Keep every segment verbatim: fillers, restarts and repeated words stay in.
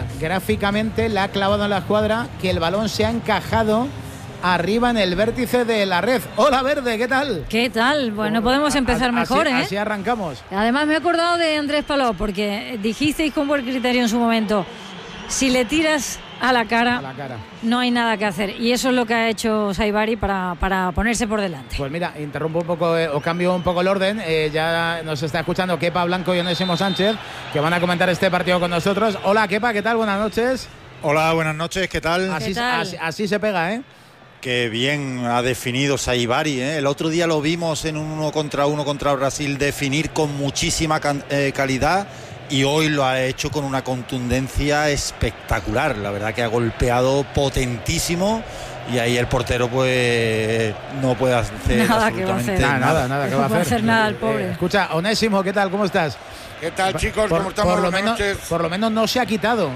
gráficamente la ha clavado en la escuadra, que el balón se ha encajado arriba en el vértice de la red. Hola Verde, ¿qué tal? ¿Qué tal? Bueno, podemos empezar a, mejor, así, ¿eh? Así arrancamos. Además me he acordado de Andrés Paló, porque dijisteis con buen criterio en su momento, si le tiras a la cara, a la cara, no hay nada que hacer. Y eso es lo que ha hecho Saibari para, para ponerse por delante. Pues mira, interrumpo un poco eh, o cambio un poco el orden. Eh, ya nos está escuchando Kepa Blanco y Onésimo Sánchez, que van a comentar este partido con nosotros. Hola Kepa, ¿qué tal? Buenas noches. Hola, buenas noches, ¿qué tal? Así, ¿Qué tal? así, así se pega, ¿eh? Qué bien ha definido Saibari, ¿eh? El otro día lo vimos en un uno contra uno contra Brasil definir con muchísima can- eh, calidad, y hoy lo ha hecho con una contundencia espectacular. La verdad que ha golpeado potentísimo, y ahí el portero pues no puede hacer Nada que va a absolutamente hacer. Nada, nada, nada, ¿qué va a No puede hacer? hacer nada el pobre. Eh, escucha, Onésimo, ¿qué tal? ¿Cómo estás? ¿Qué tal, chicos? Por, ¿Cómo estamos? por lo Buenas menos, noches. por lo menos no se ha quitado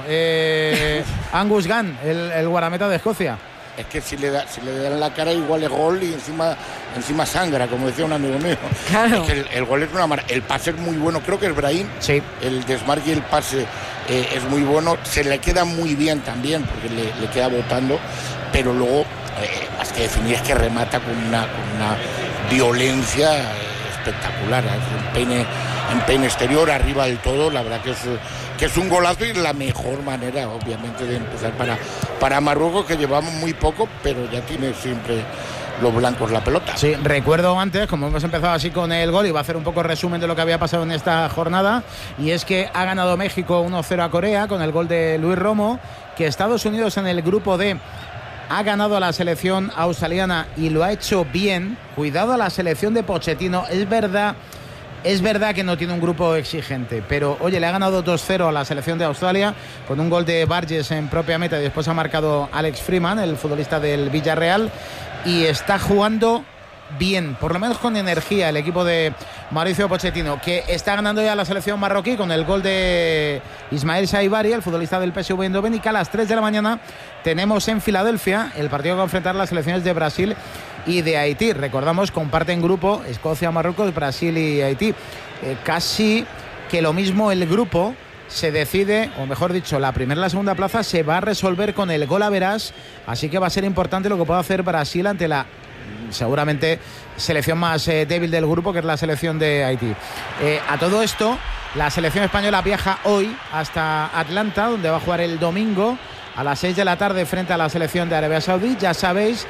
eh, Angus Gunn, el, el guardameta de Escocia. Es que si le, da, si le dan la cara igual es gol y encima, encima sangra, como decía un amigo mío. Claro. Es que el, el gol es una mar... El pase es muy bueno, creo que es Brahim. Sí. El desmarque y el pase eh, es muy bueno. Se le queda muy bien también, porque le, le queda botando. Pero luego, eh, más que definir, es que remata con una, con una violencia eh, espectacular. Es un peine, en peine exterior, arriba del todo. La verdad que es, que es un golazo, y la mejor manera, obviamente, de empezar para, para Marruecos, que llevamos muy poco, pero ya tiene siempre los blancos la pelota. Sí, recuerdo antes, como hemos empezado así con el gol, iba a hacer un poco resumen de lo que había pasado en esta jornada, y es que ha ganado México uno cero a Corea con el gol de Luis Romo, que Estados Unidos en el grupo D ha ganado a la selección australiana y lo ha hecho bien. Cuidado a la selección de Pochettino, es verdad... Es verdad que no tiene un grupo exigente, pero oye, le ha ganado dos cero a la selección de Australia con un gol de Burgess en propia meta, y después ha marcado Alex Freeman, el futbolista del Villarreal, y está jugando bien, por lo menos con energía, el equipo de Mauricio Pochettino, que está ganando ya la selección marroquí con el gol de Ismael Saibari, el futbolista del P S V Eindhoven, y que a las tres de la mañana tenemos en Filadelfia el partido que va a enfrentar las selecciones de Brasil y de Haití. Recordamos, comparten grupo Escocia, Marruecos, Brasil y Haití. Eh, casi que lo mismo el grupo se decide, o mejor dicho, la primera y la segunda plaza se va a resolver con el gol a verás, así que va a ser importante lo que pueda hacer Brasil ante la seguramente selección más eh, débil del grupo, que es la selección de Haití. Eh, a todo esto, la selección española viaja hoy hasta Atlanta, donde va a jugar el domingo a las seis de la tarde frente a la selección de Arabia Saudí. Ya sabéis,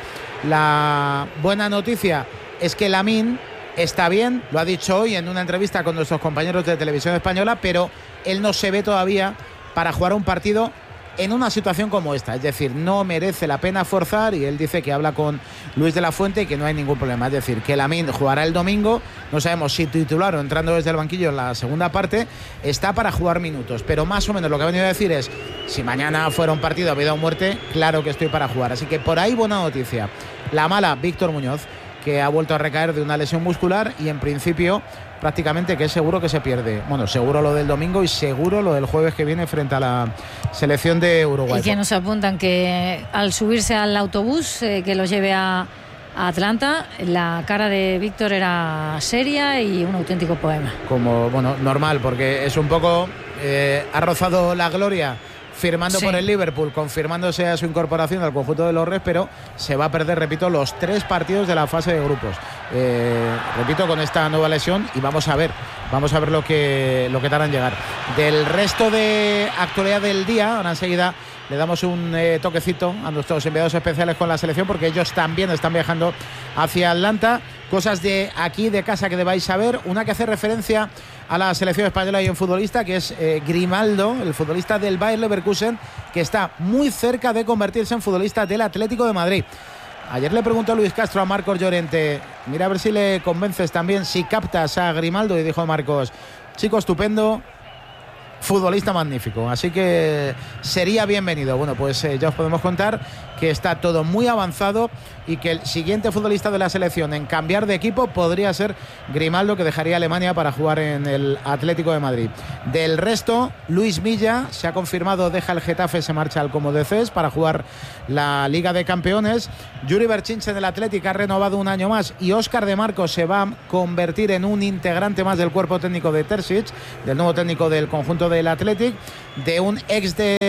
la buena noticia es que Lamine está bien, lo ha dicho hoy en una entrevista con nuestros compañeros de Televisión Española, pero él no se ve todavía para jugar un partido en una situación como esta, es decir, no merece la pena forzar, y él dice que habla con Luis de la Fuente y que no hay ningún problema, es decir, que Lamine jugará el domingo, no sabemos si titular o entrando desde el banquillo en la segunda parte, está para jugar minutos, pero más o menos lo que ha venido a decir es, si mañana fuera un partido a vida o muerte, claro que estoy para jugar, así que por ahí buena noticia. La mala, Víctor Muñoz, que ha vuelto a recaer de una lesión muscular, y en principio prácticamente que es seguro que se pierde. Bueno, seguro lo del domingo y seguro lo del jueves que viene frente a la selección de Uruguay. Y que nos apuntan que al subirse al autobús eh, que los lleve a, a Atlanta, la cara de Víctor era seria y un auténtico poema. Como, bueno, normal, porque es un poco... Eh, ha rozado la gloria firmando sí. por el Liverpool, confirmándose a su incorporación al conjunto de los Reds, pero se va a perder, repito, los tres partidos de la fase de grupos. Eh, repito, con esta nueva lesión, y vamos a ver, vamos a ver lo que lo que tardan en llegar. Del resto de actualidad del día, ahora enseguida le damos un eh, toquecito a nuestros enviados especiales con la selección, porque ellos también están viajando hacia Atlanta. Cosas de aquí, de casa, que debáis saber. Una que hace referencia a la selección española y un futbolista, que es eh, Grimaldo, el futbolista del Bayer Leverkusen, que está muy cerca de convertirse en futbolista del Atlético de Madrid. Ayer le preguntó Luis Castro a Marcos Llorente, mira a ver si le convences también, si captas a Grimaldo, y dijo Marcos, chico estupendo, futbolista magnífico, así que sería bienvenido. Bueno, pues eh, ya os podemos contar que está todo muy avanzado, y que el siguiente futbolista de la selección en cambiar de equipo podría ser Grimaldo, que dejaría Alemania para jugar en el Atlético de Madrid. Del resto, Luis Milla se ha confirmado, deja el Getafe, se marcha al Como de Ces para jugar la Liga de Campeones. Yuri Berchinche del Atlético ha renovado un año más, y Óscar de Marcos se va a convertir en un integrante más del cuerpo técnico de Terzic, del nuevo técnico del conjunto del Athletic, de un ex de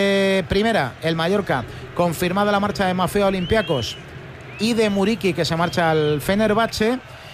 primera, el Mallorca, confirmada la marcha de Maffeo a Olympiacos y de Muriqi, que se marcha al Fenerbahce.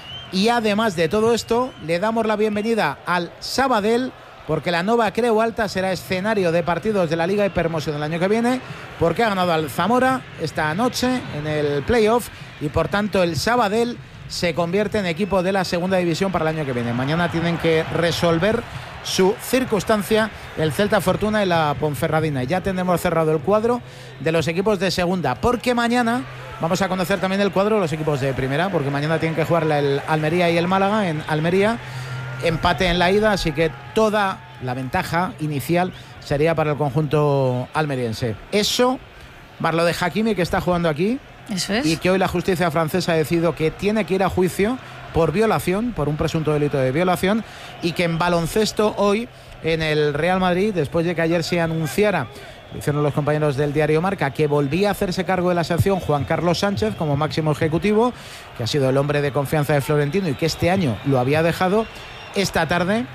Y además de todo esto, le damos la bienvenida al Sabadell, porque la Nova Creu Alta será escenario de partidos de la Liga Hypermotion el año que viene, porque ha ganado al Zamora esta noche en el playoff y por tanto el Sabadell se convierte en equipo de la segunda división para el año que viene. Mañana tienen que resolver su circunstancia el Celta Fortuna y la Ponferradina. Ya tendremos cerrado el cuadro de los equipos de segunda, porque mañana vamos a conocer también el cuadro de los equipos de primera, porque mañana tienen que jugar el Almería y el Málaga en Almería, empate en la ida, así que toda la ventaja inicial sería para el conjunto almeriense. Eso, más lo de Hakimi, que está jugando aquí. Eso es. Y que hoy la justicia francesa ha decidido que tiene que ir a juicio por violación, por un presunto delito de violación, y que en baloncesto hoy en el Real Madrid, después de que ayer se anunciara, lo hicieron los compañeros del diario Marca, que volvía a hacerse cargo de la sección Juan Carlos Sánchez como máximo ejecutivo, que ha sido el hombre de confianza de Florentino y que este año lo había dejado. Esta tarde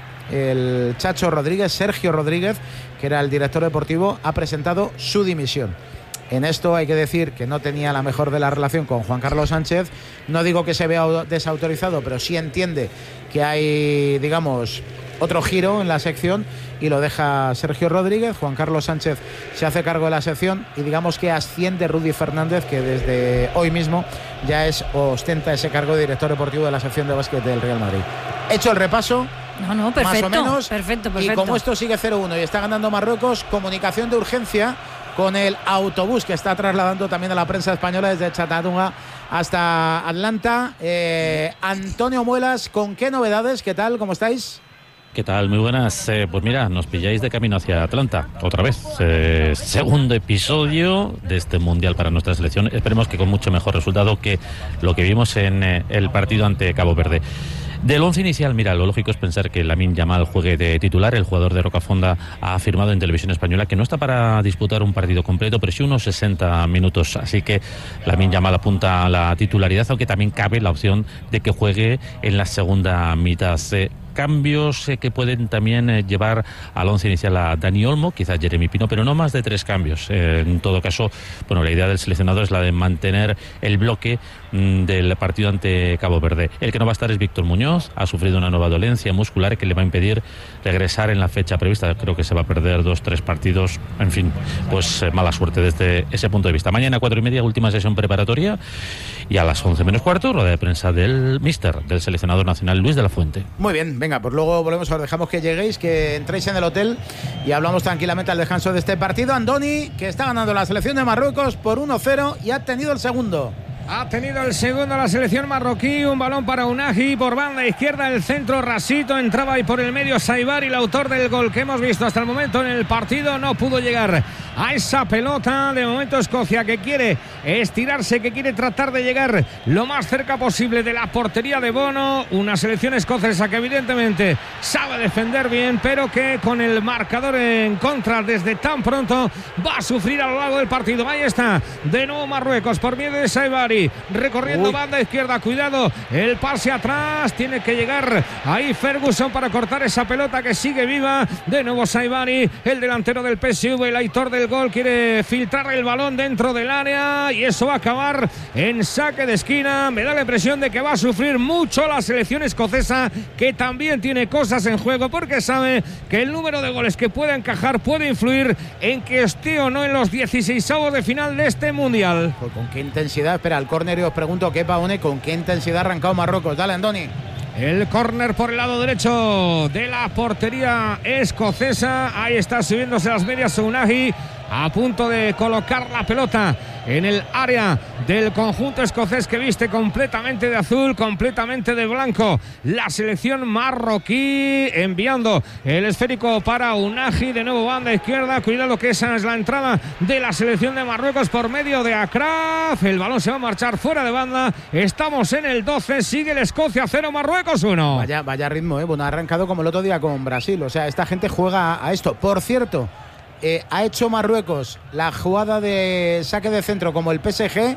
el Chacho Rodríguez, Sergio Rodríguez, que era el director deportivo, ha presentado su dimisión. En esto hay que decir que no tenía la mejor de la relación con Juan Carlos Sánchez. No digo que se vea desautorizado, pero sí entiende que hay, digamos, otro giro en la sección y lo deja Sergio Rodríguez. Juan Carlos Sánchez se hace cargo de la sección y digamos que asciende Rudy Fernández, que desde hoy mismo ya es ostenta ese cargo de director deportivo de la sección de básquet del Real Madrid. Hecho el repaso. No, no, perfecto, más o menos. Perfecto, perfecto. Y como esto sigue cero uno y está ganando Marruecos, comunicación de urgencia con el autobús que está trasladando también a la prensa española desde Chattanooga hasta Atlanta. Eh, Antonio Muelas, ¿con qué novedades? ¿Qué tal? ¿Cómo estáis? ¿Qué tal? Muy buenas. Eh, pues mira, nos pilláis de camino hacia Atlanta, otra vez. Eh, segundo episodio de este Mundial para nuestra selección. Esperemos que con mucho mejor resultado que lo que vimos en eh, el partido ante Cabo Verde. Del once inicial, mira, lo lógico es pensar que Lamine Yamal juegue de titular. El jugador de Rocafonda ha afirmado en Televisión Española que no está para disputar un partido completo, pero sí unos sesenta minutos. Así que Lamine Yamal apunta a la titularidad, aunque también cabe la opción de que juegue en la segunda mitad. Eh, cambios eh, que pueden también eh, llevar al once inicial a Dani Olmo, quizás Jeremy Pino, pero no más de tres cambios. Eh, en todo caso, bueno, la idea del seleccionador es la de mantener el bloque mm, del partido ante Cabo Verde. El que no va a estar es Víctor Muñoz, ha sufrido una nueva dolencia muscular que le va a impedir regresar en la fecha prevista. Creo que se va a perder dos, tres partidos. En fin, pues eh, mala suerte desde ese punto de vista. Mañana cuatro y media, última sesión preparatoria, y a las once menos cuarto, rueda de prensa del míster, del seleccionador nacional Luis de la Fuente. Muy bien, venga, pues luego volvemos, os dejamos que lleguéis, que entréis en el hotel y hablamos tranquilamente al descanso de este partido. Andoni, que está ganando la selección de Marruecos por uno cero y ha tenido el segundo. Ha tenido el segundo la selección marroquí, un balón para Unagi por banda izquierda, el centro Rasito, entraba ahí por el medio Saibari, el autor del gol que hemos visto hasta el momento en el partido, no pudo llegar a esa pelota. De momento Escocia, que quiere estirarse, que quiere tratar de llegar lo más cerca posible de la portería de Bono, una selección escocesa que evidentemente sabe defender bien, pero que con el marcador en contra desde tan pronto va a sufrir a lo largo del partido. Ahí está, de nuevo Marruecos por medio de Saibari, recorriendo Uy. banda izquierda, cuidado, el pase atrás, tiene que llegar ahí Ferguson para cortar esa pelota que sigue viva. De nuevo Saibari, el delantero del P S V, el autor del gol, quiere filtrar el balón dentro del área y eso va a acabar en saque de esquina. Me da la impresión de que va a sufrir mucho la selección escocesa, que también tiene cosas en juego, porque sabe que el número de goles que pueda encajar puede influir en que esté o no en los dieciseisavos de final de este Mundial. Pues con qué intensidad, espera, al córner y os pregunto, ¿qué Paone? ¿Con qué intensidad ha arrancado Marruecos? Dale, Andoni. El córner por el lado derecho de la portería escocesa. Ahí está subiéndose las medias Unagi, a punto de colocar la pelota en el área del conjunto escocés, que viste completamente de azul, completamente de blanco la selección marroquí, enviando el esférico para Unagi, de nuevo banda izquierda, cuidado que esa es la entrada de la selección de Marruecos por medio de Akraf. El balón se va a marchar fuera de banda, estamos en el doce, sigue el Escocia cero, Marruecos uno. Vaya, vaya ritmo, ¿eh? Bueno, ha arrancado como el otro día con Brasil, o sea, esta gente juega a esto. Por cierto, Eh, ha hecho Marruecos la jugada de saque de centro como el P S G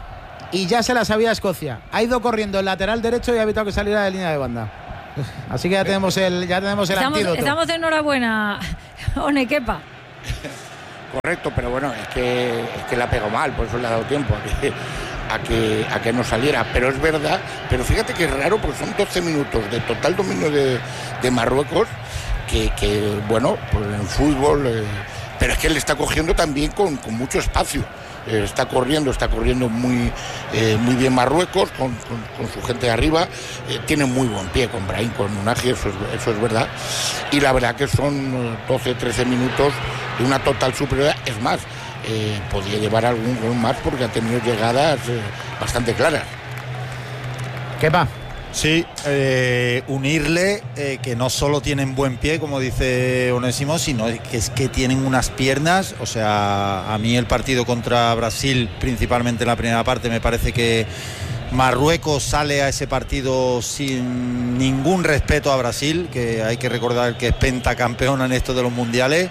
y ya se la sabía Escocia. Ha ido corriendo el lateral derecho y ha evitado que saliera de línea de banda. Así que ya tenemos el, ya tenemos el estamos, antídoto. Estamos de enhorabuena, Onekepa. Correcto, pero bueno, es que, es que le ha pegado mal, por eso le ha dado tiempo a que, a que, a que no saliera. Pero es verdad, pero fíjate que es raro porque son doce minutos de total dominio de, de Marruecos, que, que bueno, pues en fútbol, eh, pero es que él está cogiendo también con, con mucho espacio. Eh, está corriendo, está corriendo muy, eh, muy bien Marruecos, con, con, con su gente de arriba, eh, tiene muy buen pie con Brahim, con Unagi, eso es, eso es verdad, y la verdad que son doce, trece minutos de una total superioridad. Es más, eh, podría llevar algún gol más porque ha tenido llegadas eh, bastante claras. ¿Qué va? Sí, eh, unirle eh, que no solo tienen buen pie, como dice Onésimo, sino que es que tienen unas piernas. O sea, a mí el partido contra Brasil, principalmente en la primera parte, me parece que Marruecos sale a ese partido sin ningún respeto a Brasil, que hay que recordar que es pentacampeona en esto de los mundiales,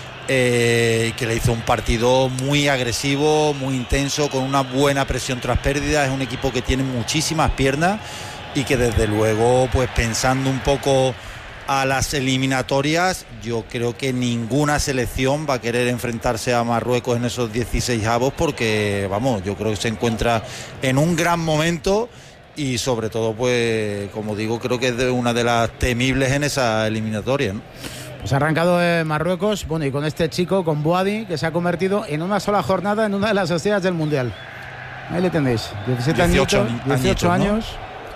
eh, que le hizo un partido muy agresivo, muy intenso, con una buena presión tras pérdida. Es un equipo que tiene muchísimas piernas y que desde luego, pues pensando un poco a las eliminatorias, yo creo que ninguna selección va a querer enfrentarse a Marruecos en esos dieciséis avos, porque vamos, yo creo que se encuentra en un gran momento y sobre todo, pues como digo, creo que es de una de las temibles en esa eliminatoria, ¿no? Pues ha arrancado en Marruecos, bueno, y con este chico, con Boadi, que se ha convertido en una sola jornada en una de las estrellas del Mundial. Ahí le tenéis, diecisiete dieciocho, añitos, dieciocho añitos, ¿no? años.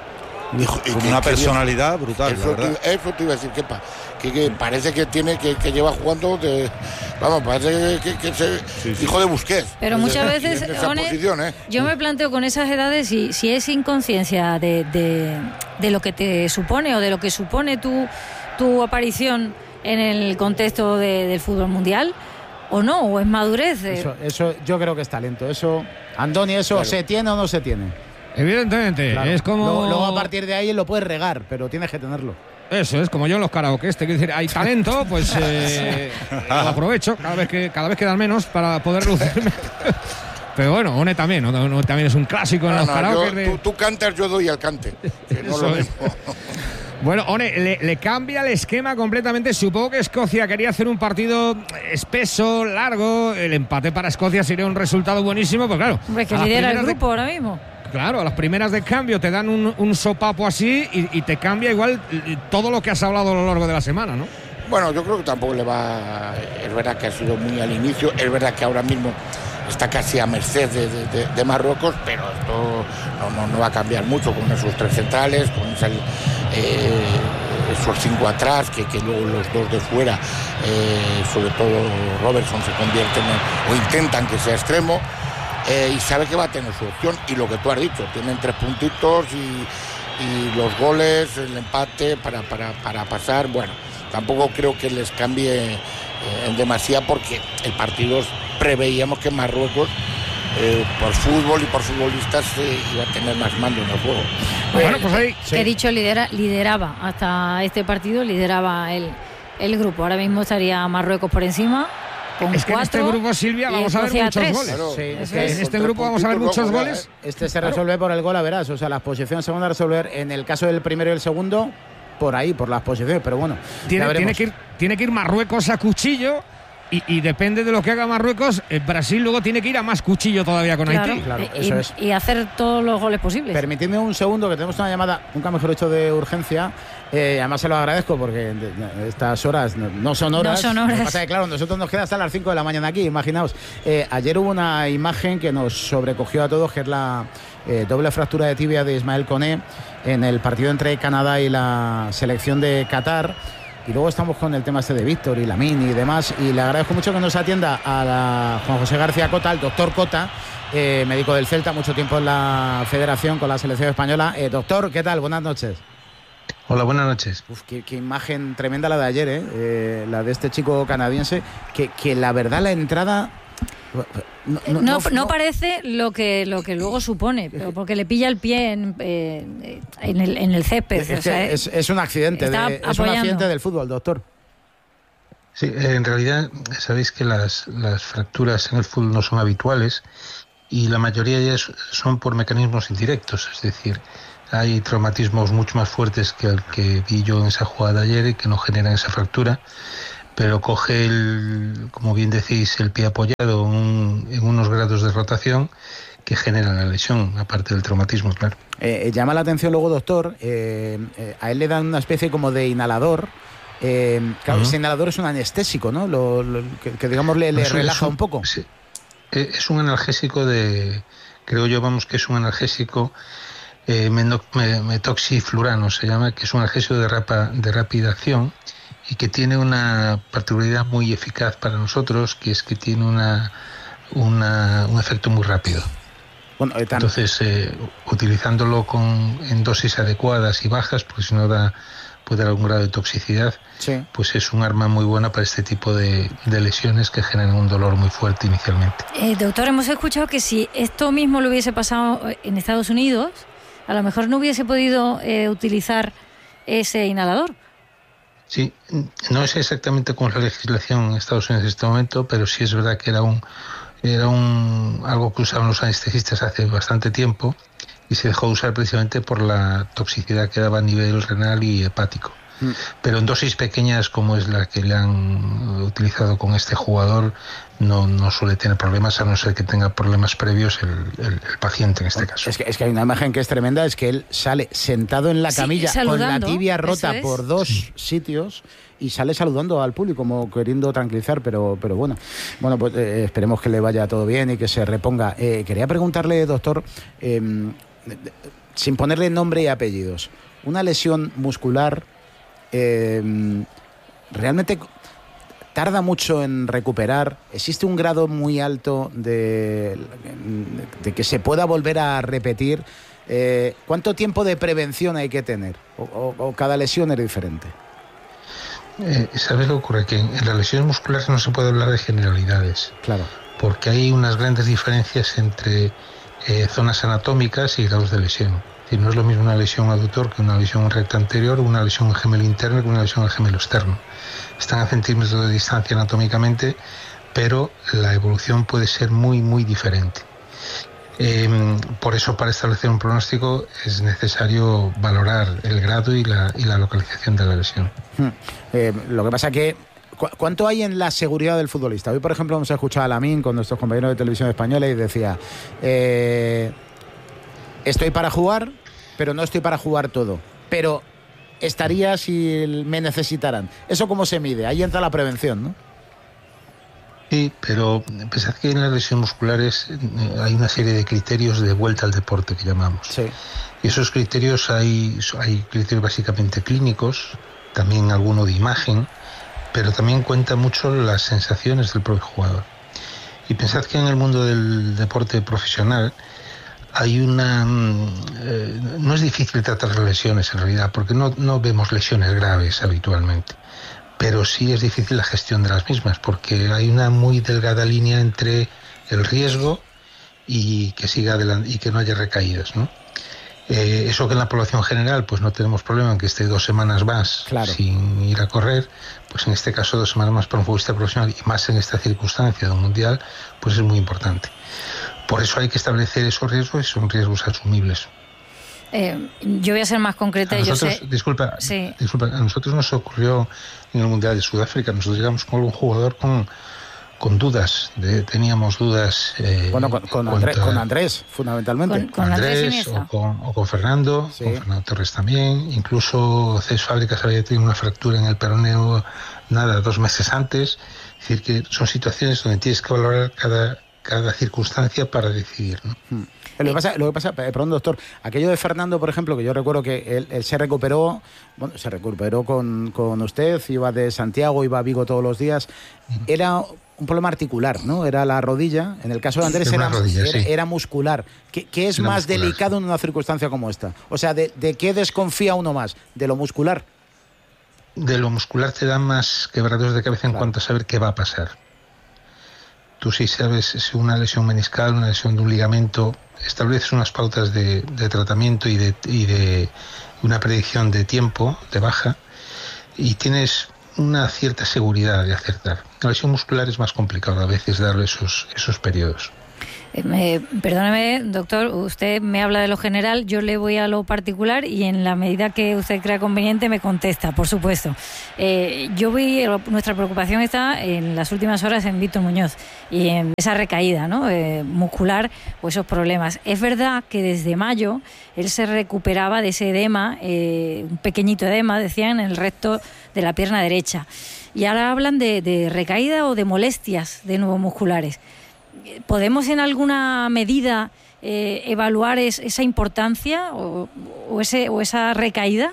Y, y con que, una personalidad que, brutal, eso, la verdad. Te, eso te iba a decir, Kepa, que, que parece que tiene que, que lleva jugando de, vamos, parece que, que, que se sí, sí. hijo de Busquets. Pero muchas de, veces, One, posición, ¿eh? Yo me planteo con esas edades si, si es inconsciencia de, de, de lo que te supone o de lo que supone tu, tu aparición en el contexto de, del fútbol mundial, o no, o es madurez. Eh. Eso, eso yo creo que es talento. Eso, Andoni, eso claro. ¿Se tiene o no se tiene? Evidentemente, claro. Es como... Luego, luego a partir de ahí lo puedes regar, pero tienes que tenerlo. Eso es, como yo en los karaoke, te quiero decir, hay talento, pues eh, lo aprovecho cada vez que cada vez quedan menos para poder lucirme. Pero bueno, One también, ¿no? One también es un clásico en no, los no, karaoke. Yo, de... tú, tú cantas, yo doy al cante. Que no lo mismo. Bueno, One, le, le cambia el esquema completamente. Supongo que Escocia quería hacer un partido espeso, largo. El empate para Escocia sería un resultado buenísimo, pues claro. Hombre, que lidera el grupo de... ahora mismo. Claro, a las primeras de cambio te dan un, un sopapo así y, y te cambia igual todo lo que has hablado a lo largo de la semana, ¿no? Bueno, yo creo que tampoco le va... Es verdad que ha sido muy al inicio, es verdad que ahora mismo está casi a merced de, de, de, de Marruecos, pero esto no, no, no va a cambiar mucho con esos tres centrales, con esa, eh, esos cinco atrás, que, que luego los dos de fuera, eh, sobre todo Robertson, se convierten en, o intentan que sea extremo. Eh, y sabe que va a tener su opción, y lo que tú has dicho, tienen tres puntitos y, y los goles, el empate para, para, para pasar. Bueno, tampoco creo que les cambie eh, en demasía, porque el partido preveíamos que Marruecos eh, por fútbol y por futbolistas eh, iba a tener más mando en el juego. Bueno, pues ahí sí. He dicho lidera, lideraba hasta este partido, lideraba el, el grupo. Ahora mismo estaría Marruecos por encima. Con es que cuatro, en este grupo, Silvia, vamos a ver muchos tres. goles. Claro, sí, es que en este grupo vamos a ver muchos luego, goles. Este se resuelve claro. por el gol a verás. O sea, las posiciones se van a resolver en el caso del primero y el segundo, por ahí, por las posiciones. Pero bueno, tiene, tiene, que, ir, tiene que ir Marruecos a cuchillo. Y, y depende de lo que haga Marruecos, eh, Brasil luego tiene que ir a más cuchillo todavía con claro, Haití. Claro, y, eso es. Y hacer todos los goles posibles. Permitidme un segundo, que tenemos una llamada, nunca mejor hecho, de urgencia. Eh, además se lo agradezco porque estas horas no, no son horas. No son horas. Lo que pasa es que, claro, nosotros nos queda hasta las cinco de la mañana aquí, imaginaos. Eh, ayer hubo una imagen que nos sobrecogió a todos, que es la eh, doble fractura de tibia de Ismael Koné en el partido entre Canadá y la selección de Qatar. Y luego estamos con el tema este de Víctor y Lamine y demás. Y le agradezco mucho que nos atienda a la Juan José García Cota, el doctor Cota, eh, médico del Celta, mucho tiempo en la federación con la selección española. Eh, doctor, ¿qué tal? Buenas noches. Hola, buenas noches. Uf, qué, qué imagen tremenda la de ayer, ¿eh? Eh, la de este chico canadiense, que, que la verdad la entrada... No, no, no, no parece lo que lo que luego supone, pero porque le pilla el pie en, eh, en, el, en el césped. Es, o sea, es, es un accidente, de, es un accidente del fútbol, doctor. Sí, en realidad sabéis que las, las fracturas en el fútbol no son habituales y la mayoría de ellas son por mecanismos indirectos, es decir, hay traumatismos mucho más fuertes que el que vi yo en esa jugada ayer y que no generan esa fractura. pero coge, el, como bien decís, el pie apoyado en, un, en unos grados de rotación que generan la lesión, aparte del traumatismo, claro. Eh, llama la atención luego, doctor, eh, eh, a él le dan una especie como de inhalador. Eh, claro, uh-huh. Ese inhalador es un anestésico, ¿no? Lo, lo, que, que digamos le, le relaja un, un poco. Sí, es un analgésico de, creo yo, vamos, que es un analgésico eh, metoxiflurano, se llama, que es un analgésico de, rapa, de rápida acción y que tiene una particularidad muy eficaz para nosotros, que es que tiene una, una un efecto muy rápido. Bueno, eh, Entonces, eh, utilizándolo con, en dosis adecuadas y bajas, porque si no da, puede dar algún grado de toxicidad, sí. Pues es un arma muy buena para este tipo de, de lesiones que generan un dolor muy fuerte inicialmente. Eh, doctor, hemos escuchado que si esto mismo lo hubiese pasado en Estados Unidos, a lo mejor no hubiese podido eh, utilizar ese inhalador. Sí, no es exactamente como la legislación en Estados Unidos en este momento, pero sí es verdad que era un era un algo que usaban los anestesistas hace bastante tiempo y se dejó de usar precisamente por la toxicidad que daba a nivel renal y hepático. Mm. Pero en dosis pequeñas como es la que le han utilizado con este jugador no, no suele tener problemas, a no ser que tenga problemas previos el, el, el paciente en este caso. Es que, es que hay una imagen que es tremenda, es que él sale sentado en la camilla sí, con la tibia rota es. por dos sí. sitios y sale saludando al público como queriendo tranquilizar, pero pero bueno, bueno pues eh, esperemos que le vaya todo bien y que se reponga. Eh, quería preguntarle, doctor, eh, sin ponerle nombre y apellidos, una lesión muscular eh, realmente tarda mucho en recuperar, existe un grado muy alto de, de que se pueda volver a repetir. Eh, ¿Cuánto tiempo de prevención hay que tener? ¿O, o, o cada lesión es diferente? Eh, ¿Sabes lo que ocurre? Que en, en las lesiones musculares no se puede hablar de generalidades. Claro. Porque hay unas grandes diferencias entre eh, zonas anatómicas y grados de lesión. Es decir, no es lo mismo una lesión aductor que una lesión en recto anterior, una lesión en gemelo interno que una lesión en gemelo externo. Están a centímetros de distancia anatómicamente, pero la evolución puede ser muy, muy diferente. Eh, por eso, para establecer un pronóstico es necesario valorar el grado y la, y la localización de la lesión. Hmm. Eh, lo que pasa que ¿cu- ¿cuánto hay en la seguridad del futbolista? Hoy, por ejemplo, hemos escuchado a Lamine con nuestros compañeros de televisión española y decía eh, estoy para jugar, pero no estoy para jugar todo. Pero estaría si me necesitaran. ¿Eso cómo se mide? Ahí entra la prevención, ¿no? Sí, pero pensad que en las lesiones musculares hay una serie de criterios de vuelta al deporte que llamamos. Sí. Y esos criterios hay, hay criterios básicamente clínicos, también alguno de imagen, pero también cuenta mucho las sensaciones del propio jugador. Y pensad que en el mundo del deporte profesional hay una... Eh, no es difícil tratar las lesiones en realidad, porque no, no vemos lesiones graves habitualmente. Pero sí es difícil la gestión de las mismas, porque hay una muy delgada línea entre el riesgo y que siga adelante y que no haya recaídas, ¿no? Eh, eso que en la población general pues no tenemos problema en que esté dos semanas más claro. sin ir a correr, pues en este caso dos semanas más para un futbolista profesional y más en esta circunstancia de un mundial, pues es muy importante. Por eso hay que establecer esos riesgos y son riesgos asumibles. Eh, yo voy a ser más concreta. A nosotros, yo sé... disculpa, sí. disculpa, a nosotros nos ocurrió en el Mundial de Sudáfrica, nosotros llegamos con algún jugador con, con dudas, de, teníamos dudas... Eh, bueno, con, con, Andrés, con Andrés, fundamentalmente. Con, con Andrés, Andrés o, con, o con Fernando, sí. con Fernando Torres también, incluso Cés Fábricas había tenido una fractura en el peroneo, nada, dos meses antes. Es decir, que son situaciones donde tienes que valorar cada, cada circunstancia para decidir, ¿no? Hmm. Lo que pasa, lo que pasa, perdón, doctor, aquello de Fernando, por ejemplo, que yo recuerdo que él, él se recuperó, bueno, se recuperó con, con usted, iba de Santiago, iba a Vigo todos los días, era un problema articular, ¿no? Era la rodilla, en el caso de Andrés era, rodilla, era, sí. era muscular. ¿Qué, qué es era más muscular, delicado sí. en una circunstancia como esta? O sea, ¿de, ¿de qué desconfía uno más? ¿De lo muscular? De lo muscular te da más quebraderos de cabeza en claro. cuanto a saber qué va a pasar. Tú sí sabes si una lesión meniscal, una lesión de un ligamento, estableces unas pautas de, de tratamiento y de, y de una predicción de tiempo, de baja, y tienes una cierta seguridad de acertar. La lesión muscular es más complicado a veces darle esos, esos periodos. Eh, perdóneme, doctor, usted me habla de lo general, yo le voy a lo particular y en la medida que usted crea conveniente me contesta, por supuesto. Eh, yo voy, nuestra preocupación está en las últimas horas en Víctor Muñoz y en esa recaída, ¿no? eh, muscular o esos problemas. Es verdad que desde mayo él se recuperaba de ese edema, eh, un pequeñito edema, decían, en el resto de la pierna derecha. Y ahora hablan de, de recaída o de molestias de nuevo musculares. ¿Podemos en alguna medida eh, evaluar es, esa importancia o, o, ese, o esa recaída?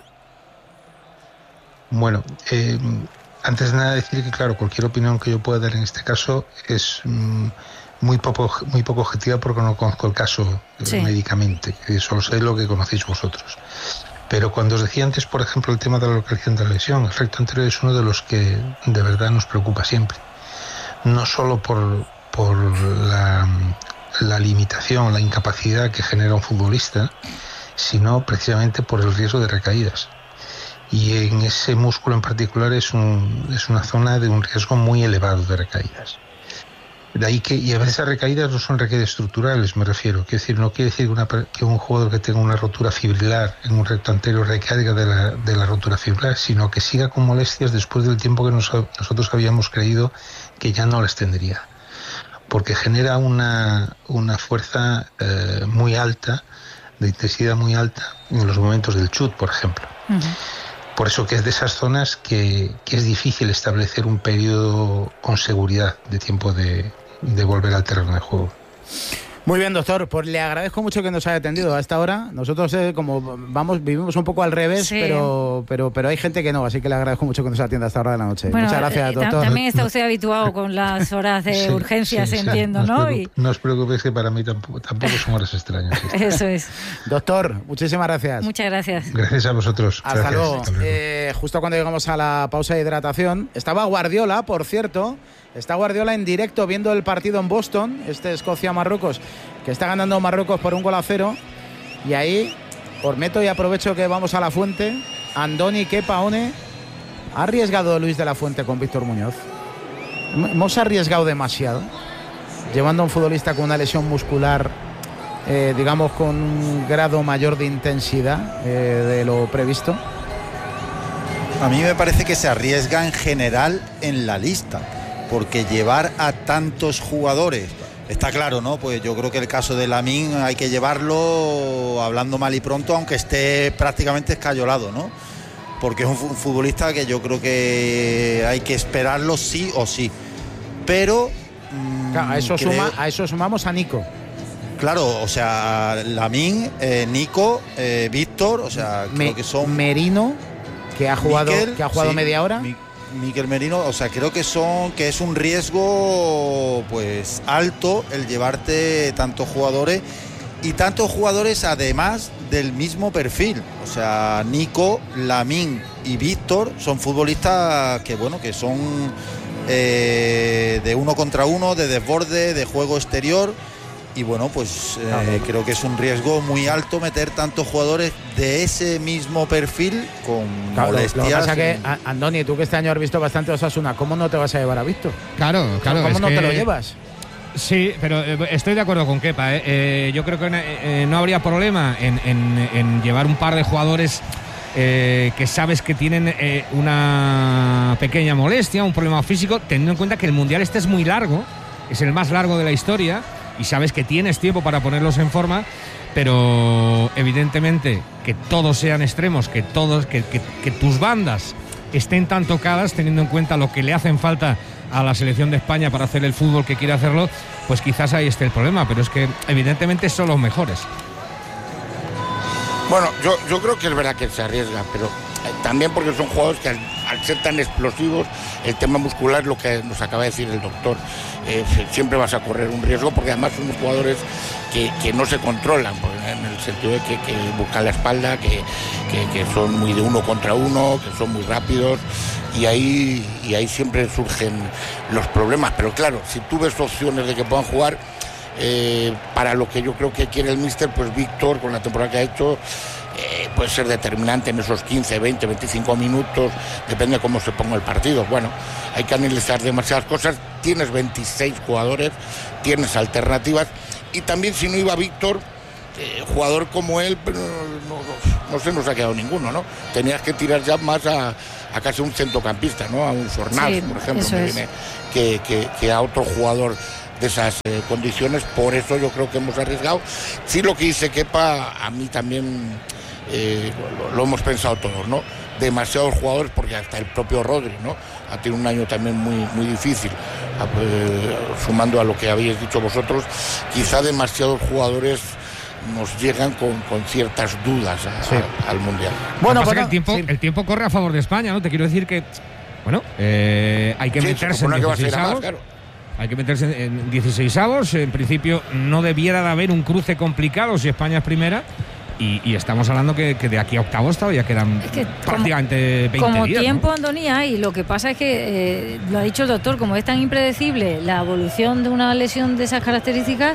Bueno, eh, antes de nada decir que, claro, cualquier opinión que yo pueda dar en este caso es mm, muy poco muy poco objetiva porque no conozco el caso sí. médicamente, que solo sé lo que conocéis vosotros. Pero cuando os decía antes, por ejemplo, el tema de la localización de la lesión, el recto anterior es uno de los que de verdad nos preocupa siempre. No solo por... por la, la limitación, la incapacidad que genera un futbolista, sino precisamente por el riesgo de recaídas. Y en ese músculo en particular es, un, es una zona de un riesgo muy elevado de recaídas. De ahí que, y a veces esas recaídas no son recaídas estructurales, me refiero. Quiero decir, no quiere decir una, que un jugador que tenga una rotura fibrilar en un recto anterior recaiga de la, de la rotura fibrilar, sino que siga con molestias después del tiempo que nos, nosotros habíamos creído que ya no las tendría. Porque genera una, una fuerza eh, muy alta, de intensidad muy alta, en los momentos del chut, por ejemplo. Uh-huh. Por eso que es de esas zonas que, que es difícil establecer un periodo con seguridad de tiempo de, de volver al terreno de juego. Muy bien, doctor, pues le agradezco mucho que nos haya atendido a esta hora. Nosotros eh, como vamos vivimos un poco al revés, sí. pero, pero pero hay gente que no, así que le agradezco mucho que nos atienda a esta hora de la noche. Bueno, muchas gracias, doctor. También está usted habituado con las horas de sí, urgencias, sí, entiendo, no, ¿no? Os y... no os preocupéis que para mí tampoco, tampoco son horas extrañas. ¿Sí? Eso es. Doctor, muchísimas gracias. Muchas gracias. Gracias a vosotros. Hasta gracias. luego. Hasta luego. Eh, justo cuando llegamos a la pausa de hidratación, estaba Guardiola, por cierto. Está Guardiola en directo viendo el partido en Boston, este Escocia-Marruecos, que está ganando Marruecos por un gol a cero. Y ahí, os meto y aprovecho que vamos a la fuente. Andoni Kepa One. ¿Ha arriesgado Luis de la Fuente con Víctor Muñoz? ¿Hemos arriesgado demasiado? Llevando a un futbolista con una lesión muscular, eh, digamos, con un grado mayor de intensidad eh, de lo previsto. A mí me parece que se arriesga en general en la lista. Porque llevar a tantos jugadores, está claro, ¿no? Pues yo creo que el caso de Lamine hay que llevarlo hablando mal y pronto, aunque esté prácticamente escayolado, ¿no? Porque es un futbolista que yo creo que hay que esperarlo sí o sí. Pero... Mmm, claro, a, eso creo... suma, a eso sumamos a Nico. Claro, o sea, Lamine, eh, Nico, eh, Víctor, o sea, Me, creo que son... Merino, que ha jugado, Miquel, que ha jugado sí, media hora. Mi... Miquel Merino, o sea, creo que son que es un riesgo pues alto el llevarte tantos jugadores y tantos jugadores además del mismo perfil. O sea, Nico, Lamine y Víctor son futbolistas que bueno, que son eh, de uno contra uno, de desborde, de juego exterior. Y bueno, pues eh, claro. creo que es un riesgo muy alto meter tantos jugadores de ese mismo perfil con claro, molestias. Lo que pasa es que, Andoni, tú que este año has visto bastante Osasuna, ¿cómo no te vas a llevar a Víctor? Claro, claro. ¿Cómo es no que... te lo llevas? Sí, pero eh, estoy de acuerdo con Kepa. Eh. Eh, yo creo que eh, no habría problema en, en, en llevar un par de jugadores eh, que sabes que tienen eh, una pequeña molestia, un problema físico, teniendo en cuenta que el Mundial este es muy largo, es el más largo de la historia. Y sabes que tienes tiempo para ponerlos en forma, pero evidentemente que todos sean extremos, que todos, que, que, que tus bandas estén tan tocadas, teniendo en cuenta lo que le hacen falta a la selección de España para hacer el fútbol que quiere hacerlo, pues quizás ahí esté el problema, pero es que evidentemente son los mejores. Bueno, yo, yo creo que es verdad que se arriesga, pero también porque son jugadores que al, al ser tan explosivos, el tema muscular es lo que nos acaba de decir el doctor. Eh, siempre vas a correr un riesgo porque además son jugadores que, que no se controlan, en el sentido de que, que buscan la espalda, que, que, que son muy de uno contra uno, que son muy rápidos y ahí, y ahí siempre surgen los problemas. Pero claro, si tú ves opciones de que puedan jugar, eh, para lo que yo creo que quiere el míster, pues Víctor, con la temporada que ha hecho, eh, puede ser determinante en esos quince, veinte, veinticinco minutos, depende de cómo se ponga el partido. Bueno, hay que analizar demasiadas cosas. Tienes veintiséis jugadores, tienes alternativas, y también si no iba Víctor, eh, jugador como él, pero no, no, no se nos ha quedado ninguno, ¿no? Tenías que tirar ya más a, a casi un centrocampista, ¿no? A un Fornals, sí, por ejemplo, me viene, que, que, que a otro jugador de esas eh, condiciones. Por eso yo creo que hemos arriesgado. Sí, lo que dice Kepa, a mí también eh, lo, lo hemos pensado todos, ¿no? Demasiados jugadores, porque hasta el propio Rodri, ¿no? Ha tenido un año también muy, muy difícil, eh, sumando a lo que habéis dicho vosotros, quizá demasiados jugadores nos llegan con, con ciertas dudas a, sí. a, al Mundial. Bueno, pues el tiempo, sí. el tiempo corre a favor de España, ¿no? Te quiero decir que, bueno, eh, hay que sí, meterse en dieciséis avos. Claro. Hay que meterse en dieciséis avos. En principio no debiera de haber un cruce complicado si España es primera. Y, y estamos hablando que, que de aquí a octavos todavía quedan es que prácticamente como, veinte como días. Como tiempo, ¿no? Antonia, y lo que pasa es que, eh, lo ha dicho el doctor, como es tan impredecible la evolución de una lesión de esas características,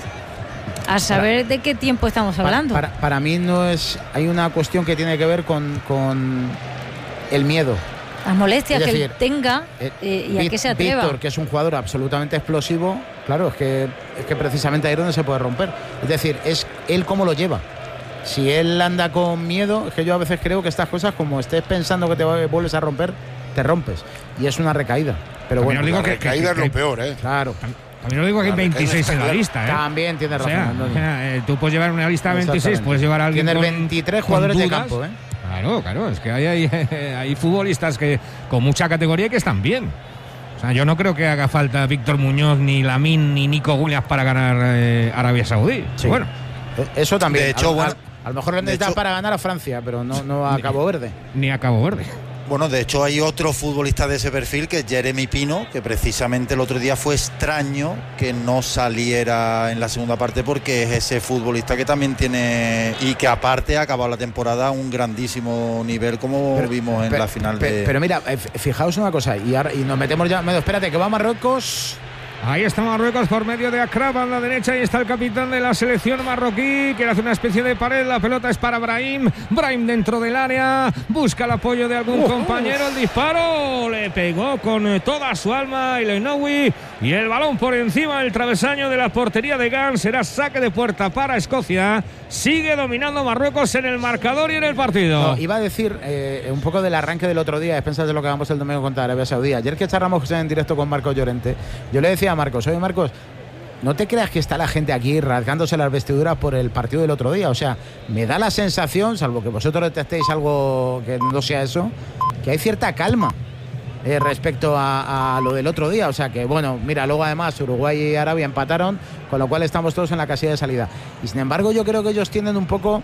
a saber para, de qué tiempo estamos hablando. Para, para, para mí no es... Hay una cuestión que tiene que ver con, con el miedo. Las molestias decir, que él tenga eh, y a qué se atreva. Víctor, que es un jugador absolutamente explosivo, claro, es que, es que precisamente ahí es donde se puede romper. Es decir, es él cómo lo lleva. Si él anda con miedo, es que yo a veces creo que estas cosas, como estés pensando que te vuelves a romper, te rompes. Y es una recaída. Pero también bueno, digo la que, recaída que, que, es lo peor, ¿eh? Claro. También lo digo que hay veintiséis en la lista, ¿eh? También tienes razón. O sea, eh, tú puedes llevar una lista de veintiséis, puedes llevar a alguien Tienes con, veintitrés jugadores de campo, ¿eh? Claro, claro, es que hay, hay, hay futbolistas que con mucha categoría que están bien. O sea, yo no creo que haga falta Víctor Muñoz, ni Lamine, ni Nico Williams para ganar eh, Arabia Saudí. Sí. Bueno, eso también. De hecho, a, bueno, a, a lo mejor lo necesita para ganar a Francia, pero no, no a Cabo Verde. Ni a Cabo Verde. Bueno, de hecho hay otro futbolista de ese perfil, que es Jeremy Pino, que precisamente el otro día fue extraño que no saliera en la segunda parte, porque es ese futbolista que también tiene, y que aparte ha acabado la temporada a un grandísimo nivel, como pero, vimos en pero, la final pero, de... Pero mira, fijaos una cosa, y, ahora, y nos metemos ya... Espérate, que va Marruecos... Ahí está Marruecos por medio de Akrab a la derecha, y está el capitán de la selección marroquí, que hace una especie de pared. La pelota es para Brahim. Brahim dentro del área, busca el apoyo de algún uh, compañero. El disparo le pegó con toda su alma El Ainaoui, y el balón por encima del travesaño de la portería de Gans. Será saque de puerta para Escocia. Sigue dominando Marruecos en el marcador y en el partido. No, iba a decir eh, un poco del arranque del otro día, expensas de lo que hagamos el domingo contra Arabia Saudí. Ayer que charlamos en directo con Marcos Llorente, yo le decía a Marcos, oye Marcos, no te creas que está la gente aquí rasgándose las vestiduras por el partido del otro día. O sea, me da la sensación, salvo que vosotros detectéis algo que no sea eso, que hay cierta calma eh, respecto a, a lo del otro día. O sea que, bueno, mira, luego además Uruguay y Arabia empataron, con lo cual estamos todos en la casilla de salida. Y sin embargo yo creo que ellos tienen un poco,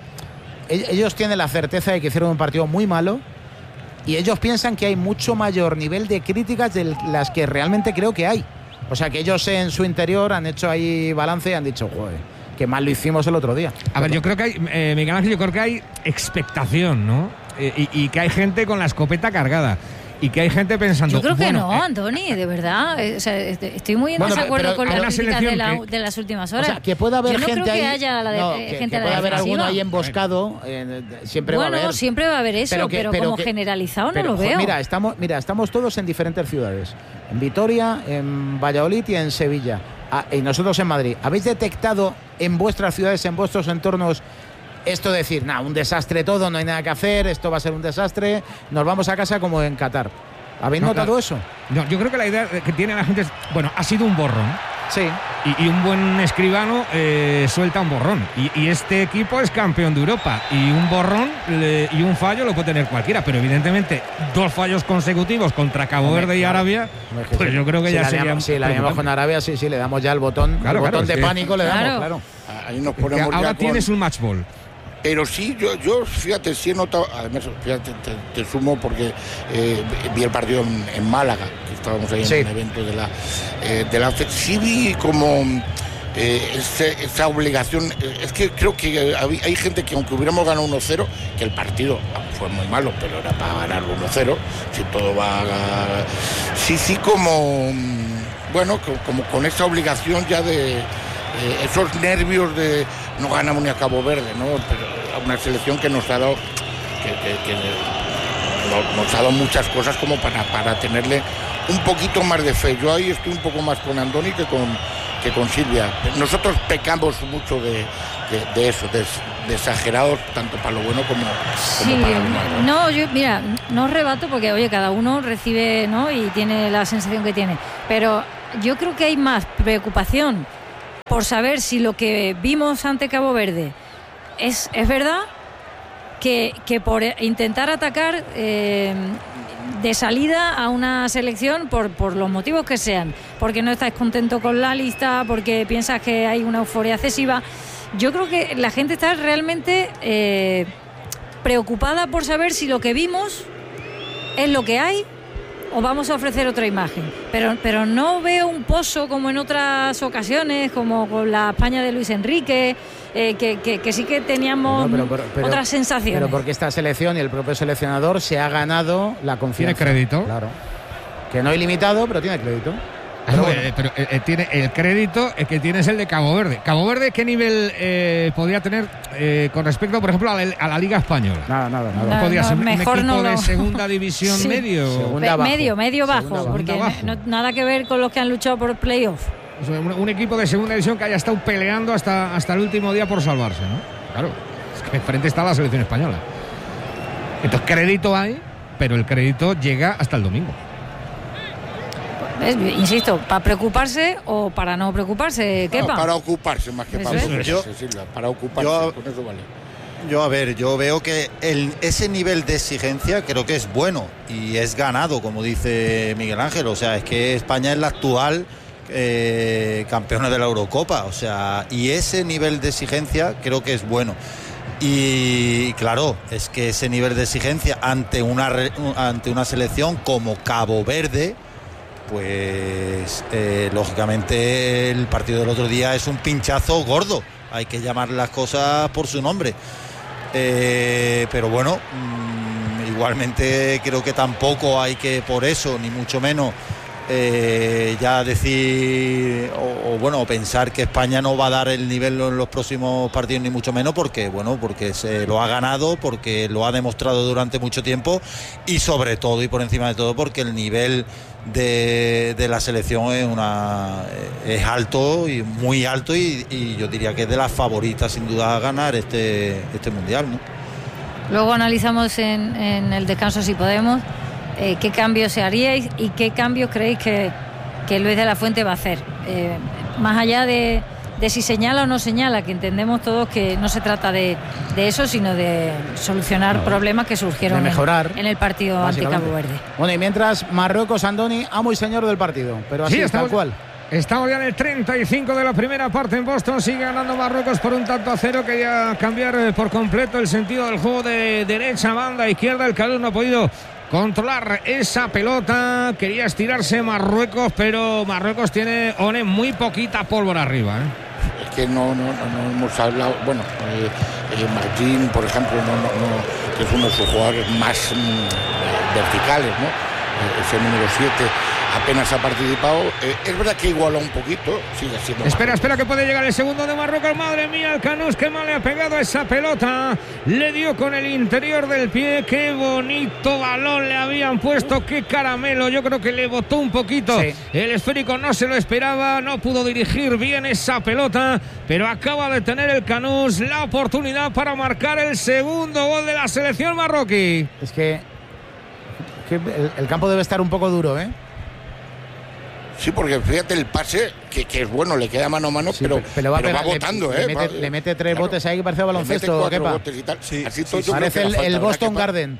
ellos tienen la certeza de que hicieron un partido muy malo, y ellos piensan que hay mucho mayor nivel de críticas de las que realmente creo que hay. O sea que ellos en su interior han hecho ahí balance y han dicho, joder, qué mal lo hicimos el otro día. A ver, yo creo que hay, eh, Miguel Ángel, yo creo que hay expectación, ¿no? Eh, y, y que hay gente con la escopeta cargada. Y que hay gente pensando... Yo creo que bueno, no, eh, Antoni, de verdad. O sea, estoy muy en bueno, desacuerdo pero, pero, con las críticas de, la, de las últimas horas. O sea, que pueda haber Yo no gente creo que ahí, haya la de, no, eh, que, gente que de pueda la haber alguno ahí emboscado, bueno, eh, siempre bueno, va a haber. siempre va a haber eso, pero, que, pero, pero como que, generalizado no pero, lo veo. Mira estamos, mira, estamos todos en diferentes ciudades. En Vitoria, en Valladolid y en Sevilla. Ah, y nosotros en Madrid. ¿Habéis detectado en vuestras ciudades, en vuestros entornos, esto de decir, nada, un desastre todo, no hay nada que hacer, esto va a ser un desastre, nos vamos a casa como en Qatar? ¿Habéis no, notado la, eso? No, yo creo que la idea que tiene la gente es, bueno, ha sido un borrón. Sí. Y, y un buen escribano eh, suelta un borrón. Y, y este equipo es campeón de Europa. Y un borrón le, y un fallo lo puede tener cualquiera. Pero evidentemente, dos fallos consecutivos contra Cabo Hombre, Verde y claro. Arabia, pues sí, yo creo que si ya sería... Si la llevamos con Arabia, sí, sí, le damos ya el botón, claro, el botón claro, de sí. pánico, le damos, claro. claro. Ahí nos ponemos ahora ya tienes con... un match ball. Pero sí, yo, yo fíjate, sí he notado, además, fíjate, te, te sumo porque eh, vi el partido en, en Málaga, que estábamos ahí sí. en un evento de la eh, de la F E D. Sí vi como eh, ese, esa obligación, eh, es que creo que hay, hay gente que aunque hubiéramos ganado uno cero, que el partido fue muy malo, pero era para ganar uno cero, si todo va a... Sí, sí, como, bueno, como con esa obligación ya de... Eh, esos nervios de no ganamos ni a Cabo Verde, ¿no? Pero a una selección que nos ha dado que, que, que nos ha dado muchas cosas como para, para tenerle un poquito más de fe. Yo ahí estoy un poco más con Andoni que con, que con Silvia. Nosotros pecamos mucho de, de, de eso, de, de exagerados, tanto para lo bueno como, sí, como para lo malo. No, yo, mira, no os rebato porque, oye, cada uno recibe, ¿no? Y tiene la sensación que tiene. Pero yo creo que hay más preocupación por saber si lo que vimos ante Cabo Verde es, es verdad, que, que por intentar atacar eh, de salida a una selección por, por los motivos que sean, porque no estás contento con la lista, porque piensas que hay una euforia excesiva. Yo creo que la gente está realmente eh, preocupada por saber si lo que vimos es lo que hay o vamos a ofrecer otra imagen. Pero, pero no veo un pozo como en otras ocasiones, como con la España de Luis Enrique, eh, que, que, que sí que teníamos no, pero, pero, pero, otras sensaciones. Pero porque esta selección y el propio seleccionador se ha ganado la confianza. ¿Tiene crédito? Claro. Que no ilimitado, pero tiene crédito. Pero, bueno. eh, pero eh, tiene el crédito es que tiene es el de Cabo Verde. Cabo Verde, ¿qué nivel eh, podía tener eh, con respecto, por ejemplo, a la, a la Liga Española? Nada, nada, nada. No, podía no, ser un mejor equipo no lo... de segunda división sí. medio. Segunda bajo. Medio, medio bajo, Segunda porque bajo. No, nada que ver con los que han luchado por playoff. O sea, un, un equipo de segunda división que haya estado peleando hasta, hasta el último día por salvarse, ¿no? Claro, es que enfrente está la selección española. Entonces, crédito hay, pero el crédito llega hasta el domingo. ¿Ves? Insisto, ¿para preocuparse o para no preocuparse? ¿Qué No, pa? para ocuparse más que para preocuparse, yo, Silvia, para ocuparse, yo, con eso vale. Yo, a ver, yo veo que el, ese nivel de exigencia creo que es bueno y es ganado, como dice Miguel Ángel. O sea, es que España es la actual eh, campeona de la Eurocopa. O sea, y ese nivel de exigencia creo que es bueno. Y claro, es que ese nivel de exigencia ante una, ante una selección como Cabo Verde, pues eh, lógicamente el partido del otro día es un pinchazo gordo. Hay que llamar las cosas por su nombre. Eh, pero bueno, mmm, igualmente creo que tampoco hay que por eso, ni mucho menos, eh, ya decir o, o bueno, pensar que España no va a dar el nivel en los próximos partidos, ni mucho menos, porque bueno, porque se lo ha ganado, porque lo ha demostrado durante mucho tiempo y sobre todo y por encima de todo porque el nivel de, de la selección es una es alto y muy alto y, y yo diría que es de las favoritas sin duda a ganar este este mundial, ¿no? Luego analizamos en, en el descanso si podemos eh, qué cambios se haríais y qué cambios creéis que, que Luis de la Fuente va a hacer, eh, más allá de, de si señala o no señala, que entendemos todos que no se trata de, de eso, sino de solucionar no, problemas que surgieron de mejorar, en, en el partido ante Cabo Verde. Bueno, y mientras Marruecos, Andoni, amo y señor del partido, pero así sí, es estamos, tal cual. Estamos ya en el treinta y cinco de la primera parte en Boston, sigue ganando Marruecos por un tanto a cero. Quería cambiar por completo el sentido del juego de derecha, banda, izquierda. El Calus no ha podido controlar esa pelota, quería estirarse Marruecos, pero Marruecos tiene, One, muy poquita pólvora arriba, ¿eh? Es que no, no, no hemos hablado, bueno, eh, eh, Martín, por ejemplo, no, no, no, que es uno de sus jugadores más mm, verticales, ¿no? Eh, ese número siete apenas ha participado. Eh, es verdad que iguala un poquito, sigue siendo. Espera, Marruecos. espera que puede llegar el segundo de Marruecos. Madre mía, el Canús, qué mal le ha pegado a esa pelota. Le dio con el interior del pie. Qué bonito balón le habían puesto. Qué caramelo. Yo creo que le botó un poquito. Sí. El esférico no se lo esperaba. No pudo dirigir bien esa pelota. Pero acaba de tener el Canús la oportunidad para marcar el segundo gol de la selección marroquí. Es que, que el, el campo debe estar un poco duro, ¿eh? Sí, porque fíjate el pase, que, que es bueno, le queda mano a mano, sí, pero, pero va, pero va botando, le, ¿eh? Le mete, va, le mete tres claro, botes ahí que parece baloncesto, ¿qué pa? Sí, Así sí, todo parece el, el Boston Garden.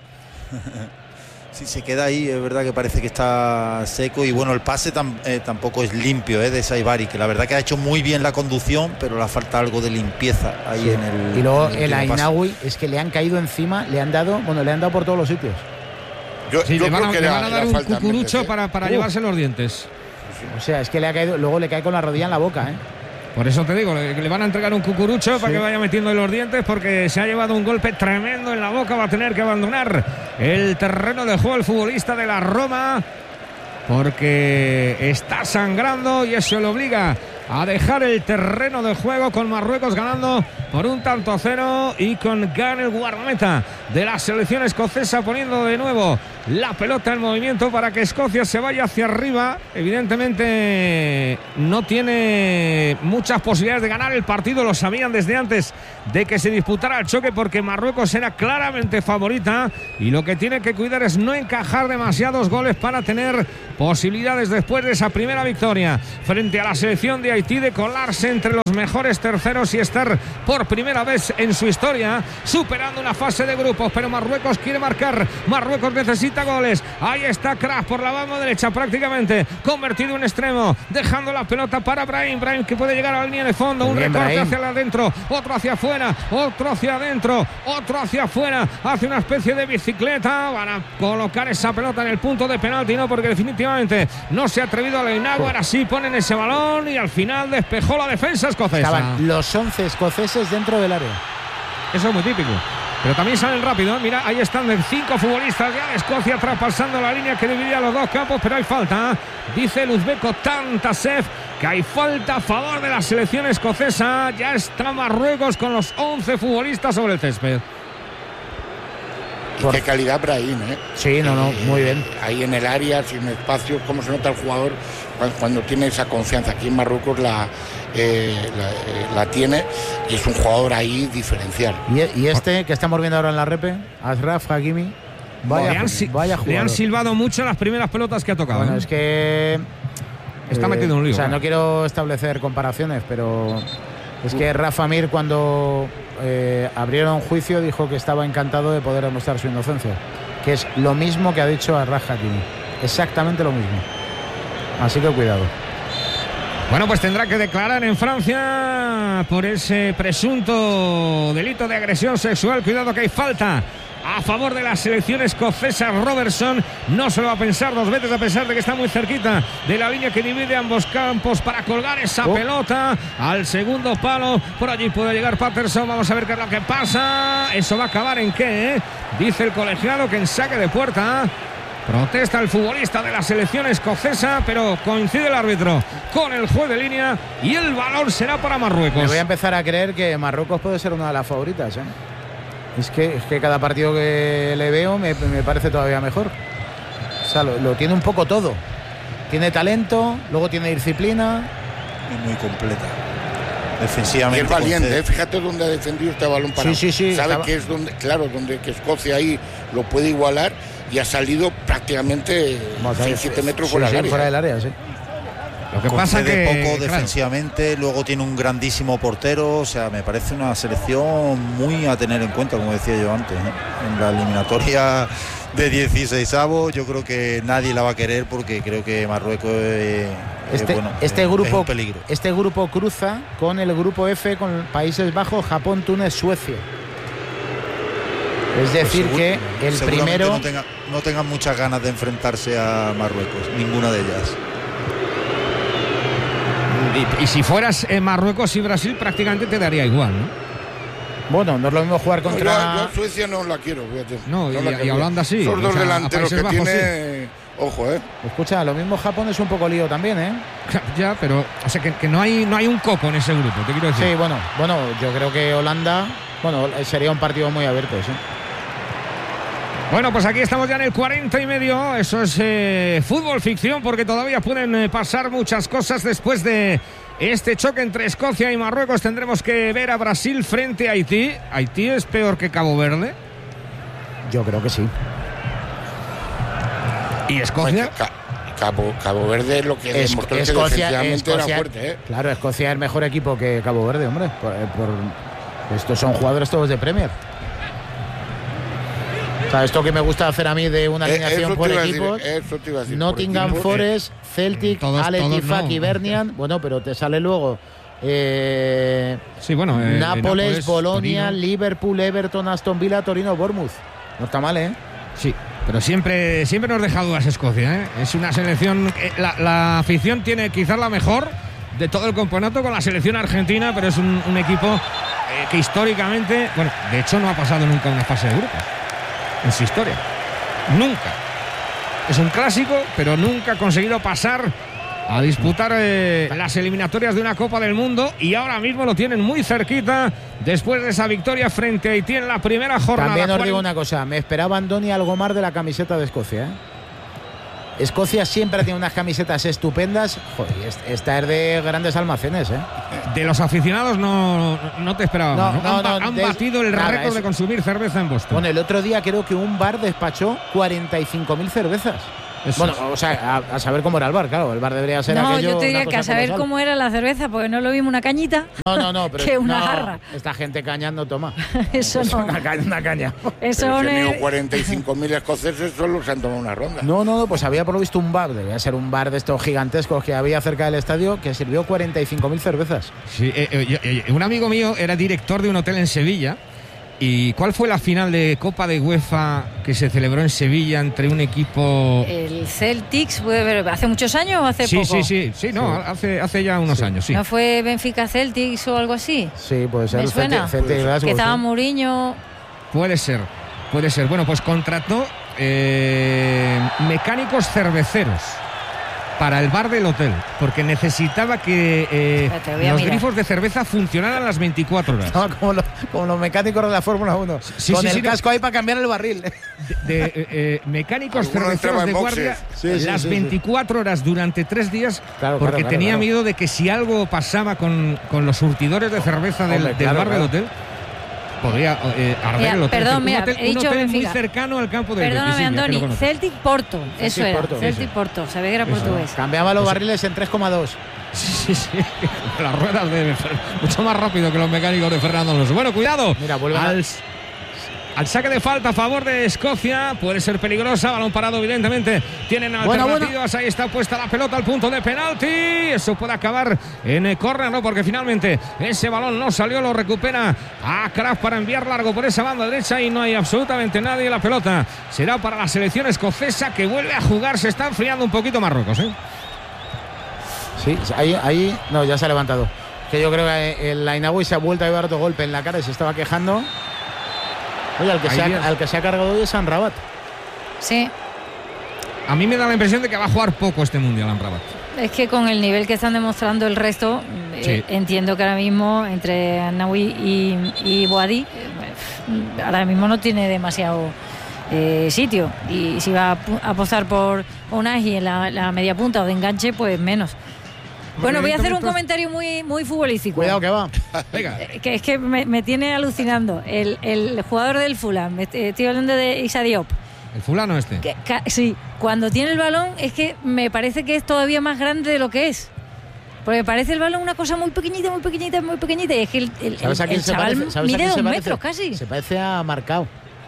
Si se queda ahí, es verdad que parece que está seco y bueno, el pase tam, eh, tampoco es limpio, eh, de Saibari, que la verdad que ha hecho muy bien la conducción, pero le falta algo de limpieza ahí sí. en el. Y luego el, el Ainaoui es que le han caído encima, le han dado, bueno, le han dado por todos los sitios. Yo, sí, yo le, van a, le van a dar un cucurucho meses, para, para llevarse los dientes. O sea, es que le ha caído, luego le cae con la rodilla en la boca, ¿eh? Por eso te digo, le, le van a entregar un cucurucho sí. para que vaya metiendo en los dientes, porque se ha llevado un golpe tremendo en la boca. Va a tener que abandonar el terreno de juego el futbolista de la Roma, porque está sangrando y eso le obliga a dejar el terreno de juego, con Marruecos ganando por un tanto a cero y con Gane, el guardameta de la selección escocesa, poniendo de nuevo la pelota en movimiento para que Escocia se vaya hacia arriba. Evidentemente no tiene muchas posibilidades de ganar el partido, lo sabían desde antes de que se disputara el choque, porque Marruecos era claramente favorita y lo que tiene que cuidar es no encajar demasiados goles para tener posibilidades después de esa primera victoria frente a la selección de Haití, de colarse entre los mejores terceros y estar por primera vez en su historia superando una fase de grupos. Pero Marruecos quiere marcar, Marruecos necesita goles. Ahí está Kraf por la banda derecha, prácticamente convertido en extremo, dejando la pelota para Brahim, Brahim que puede llegar a la línea de fondo, un recorte hacia adentro, otro hacia afuera, otro hacia adentro, otro hacia afuera, hace una especie de bicicleta. Van a colocar esa pelota en el punto de penalti, no, porque definitivamente no se ha atrevido a Leinago. Ahora sí ponen ese balón y al final despejó la defensa escocesa. Estaban los once escoceses dentro del área. Eso es muy típico. Pero también salen rápido, ¿eh? Mira, ahí están cinco futbolistas ya de Escocia traspasando la línea que dividía los dos campos, pero hay falta, ¿eh? Dice el uzbeco Tantasev que hay falta a favor de la selección escocesa. Ya está Marruecos con los once futbolistas sobre el césped. Y qué calidad Brahim, ¿eh? Sí, no, no, muy bien. Eh, ahí en el área, sin espacio, cómo se nota el jugador cuando, cuando tiene esa confianza. Aquí en Marruecos la, eh, la, eh, la tiene y es un jugador ahí diferencial. Y, y este que estamos viendo ahora en la repe, Ashraf Hakimi, vaya, le han, vaya jugador. Le han silbado mucho las primeras pelotas que ha tocado. Bueno, ¿eh? es que está eh, metido en un lío. O sea, ¿eh? no quiero establecer comparaciones, pero es que Rafa Mir, cuando eh, abrieron juicio, dijo que estaba encantado de poder demostrar su inocencia, que es lo mismo que ha dicho Ashraf Hakimi, exactamente lo mismo. Así que cuidado. Bueno, pues tendrá que declarar en Francia por ese presunto delito de agresión sexual. Cuidado que hay falta a favor de la selección escocesa. Robertson no se lo va a pensar dos veces, a pesar de que está muy cerquita de la línea que divide ambos campos, para colgar esa oh. pelota al segundo palo. Por allí puede llegar Patterson. Vamos a ver qué es lo que pasa. Eso va a acabar en qué, ¿eh? Dice el colegiado que en saque de puerta. Protesta el futbolista de la selección escocesa, pero coincide el árbitro con el juez de línea y el balón será para Marruecos. Me voy a empezar a creer que Marruecos puede ser una de las favoritas, ¿eh? Es que, es que cada partido que le veo me, me parece todavía mejor. O sea, lo, lo tiene un poco todo. Tiene talento, luego tiene disciplina. Es muy completa. Defensivamente. Y es valiente, ¿eh? Fíjate dónde ha defendido este balón para. Sí, sí, sí. Sabe estaba... que es donde, claro, donde que Escocia ahí lo puede igualar y ha salido prácticamente seis siete metros sí, fuera, sí, del área. fuera del área. Sí. Lo que pasa es que poco claro. defensivamente, luego tiene un grandísimo portero, o sea, me parece una selección muy a tener en cuenta, como decía yo antes, ¿eh? En la eliminatoria de dieciseisavos, yo creo que nadie la va a querer, porque creo que Marruecos eh, este, eh, bueno, este eh, grupo es un peligro. Este grupo cruza con el grupo F, con Países Bajos, Japón, Túnez, Suecia. Es decir, pues seguro, que el primero no tenga, no tengan muchas ganas de enfrentarse a Marruecos, ninguna de ellas. Y, y si fueras en Marruecos y Brasil, prácticamente te daría igual, ¿no? Bueno, no es lo mismo jugar contra. No, yo, yo Suecia no la quiero, fíjate. No, no y, la y quiero. Holanda sí. Son dos o sea, delanteros que Bajos, tiene. Sí. Ojo, eh. Escucha, lo mismo Japón es un poco lío también, ¿eh? Ya, pero o sea que, que no hay no hay un coco en ese grupo, te quiero decir. Sí, bueno, bueno, yo creo que Holanda, bueno, sería un partido muy abierto, sí. Bueno, pues aquí estamos ya en el cuarenta y medio. Eso es eh, fútbol ficción, porque todavía pueden eh, pasar muchas cosas después de este choque entre Escocia y Marruecos. Tendremos que ver a Brasil frente a Haití. ¿Haití es peor que Cabo Verde? Yo creo que sí. ¿Y Escocia? Cabo, Cabo Verde es lo que es, demostró Escocia, que defensivamente Escocia, era fuerte, ¿eh? Claro, Escocia es el mejor equipo que Cabo Verde, hombre. Por, por, estos son jugadores todos de Premier. O sea, esto que me gusta hacer a mí de una alineación eh, por equipos. Decir, Nottingham por equipo, Forest, eh. Celtic, todos, Al Ettifaq no. y Hibernian. Bueno, pero te sale luego eh, sí, bueno, eh, Nápoles, Nápoles, Bolonia, Torino. Liverpool, Everton, Aston Villa, Torino, Bournemouth. No está mal, ¿eh? Sí, pero siempre, siempre nos deja dudas Escocia, ¿eh? Es una selección, eh, la, la afición tiene quizás la mejor de todo el campeonato con la selección argentina, pero es un, un equipo eh, que históricamente, bueno, de hecho no ha pasado nunca una fase de grupos en su historia, nunca. Es un clásico, pero nunca ha conseguido pasar a disputar eh, las eliminatorias de una Copa del Mundo y ahora mismo lo tienen muy cerquita después de esa victoria frente a Haití en la primera jornada. También os digo una cosa, me esperaba Andoni algo más de la camiseta de Escocia, ¿eh? Escocia siempre tiene unas camisetas estupendas. Joder, esta es de grandes almacenes, ¿eh? De los aficionados no, no te esperaba. No, ¿no? no, han, no, han de, batido el nada, récord es, de consumir cerveza en Boston. Bueno, el otro día creo que un bar despachó cuarenta y cinco mil cervezas. Eso bueno, es. o sea, a, a saber cómo era el bar, claro. El bar debería ser no, aquello. No, yo te diría que a saber cómo era la cerveza, porque no lo vimos una cañita. No, no, no, pero que una no, jarra. Esta gente cañando toma. Eso es no. Una caña. Una caña. Eso no. Es... cuarenta y cinco mil escoceses solo se han tomado una ronda. No, no, no, pues había por lo visto un bar, debía ser un bar de estos gigantescos que había cerca del estadio que sirvió cuarenta y cinco mil cervezas. Sí, eh, eh, eh, un amigo mío era director de un hotel en Sevilla. ¿Y cuál fue la final de Copa de UEFA que se celebró en Sevilla entre un equipo? El Celtics, puede ver, ¿hace muchos años o hace sí, poco? Sí, sí, sí, no, sí. Hace, hace ya unos sí. años, sí. ¿No fue Benfica Celtics o algo así? Sí, puede ser. ¿Me suena? Celtic, Celtic, Glasgow, que estaba sí. Mourinho. Puede ser, puede ser. Bueno, pues contrató eh, mecánicos cerveceros para el bar del hotel, porque necesitaba que eh, los mirar. grifos de cerveza funcionaran las veinticuatro horas. No, como, los, como los mecánicos de la Fórmula uno, sí, con sí, el sí, casco no. ahí para cambiar el barril. De, de eh, eh, mecánicos cerveceros de guardia sí, sí, las sí, veinticuatro sí. horas durante tres días, claro, porque claro, claro, tenía claro. miedo de que si algo pasaba con, con los surtidores de cerveza del, Hombre, del claro, bar claro. del hotel, podría eh, arder mira, el hotel. Perdón, mira, un hotel, he dicho un hotel muy Benfica. cercano al campo de Perdóname, Andoni, Celtic Porto, eso Celtic era, Porto. Celtic eso. Porto, sabía que era eso. portugués. Cambiaba los barriles en tres coma dos. Sí, sí, sí, las ruedas de mucho más rápido que los mecánicos de Fernando Alonso. Bueno, cuidado. Mira, vuelve al, a... al saque de falta a favor de Escocia, puede ser peligrosa, balón parado evidentemente, tienen alternativas, bueno, bueno. ahí está puesta la pelota al punto de penalti, eso puede acabar en córner, no, porque finalmente ese balón no salió, lo recupera a Kraft para enviar largo por esa banda derecha y no hay absolutamente nadie, la pelota será para la selección escocesa que vuelve a jugar, se está enfriando un poquito Marruecos, ¿eh? Sí, ahí, ahí, no, ya se ha levantado, que yo creo que el Ainawi se ha vuelto a llevar otro golpe en la cara y se estaba quejando. Oye, al que, se ha, al que se ha cargado hoy es Amrabat. Sí. A mí me da la impresión de que va a jugar poco este Mundial Amrabat. Es que con el nivel que están demostrando el resto, sí. eh, entiendo que ahora mismo entre Ainawi y, y Boadi, eh, ahora mismo no tiene demasiado eh, sitio. Y si va a apostar por Unai en la, la media punta o de enganche, pues menos. Bueno, voy a hacer un comentario muy, muy futbolístico. Cuidado que va. Venga. Que es que me, me tiene alucinando. El, el jugador del Fulham, estoy hablando de Issa Diop. ¿El fulano este? Que, ca, sí, cuando tiene el balón es que me parece que es todavía más grande de lo que es. Porque parece el balón una cosa muy pequeñita, muy pequeñita, muy pequeñita. Y es que el, el, el, el chaval parece, mide dos metros casi. Se parece a Marcao.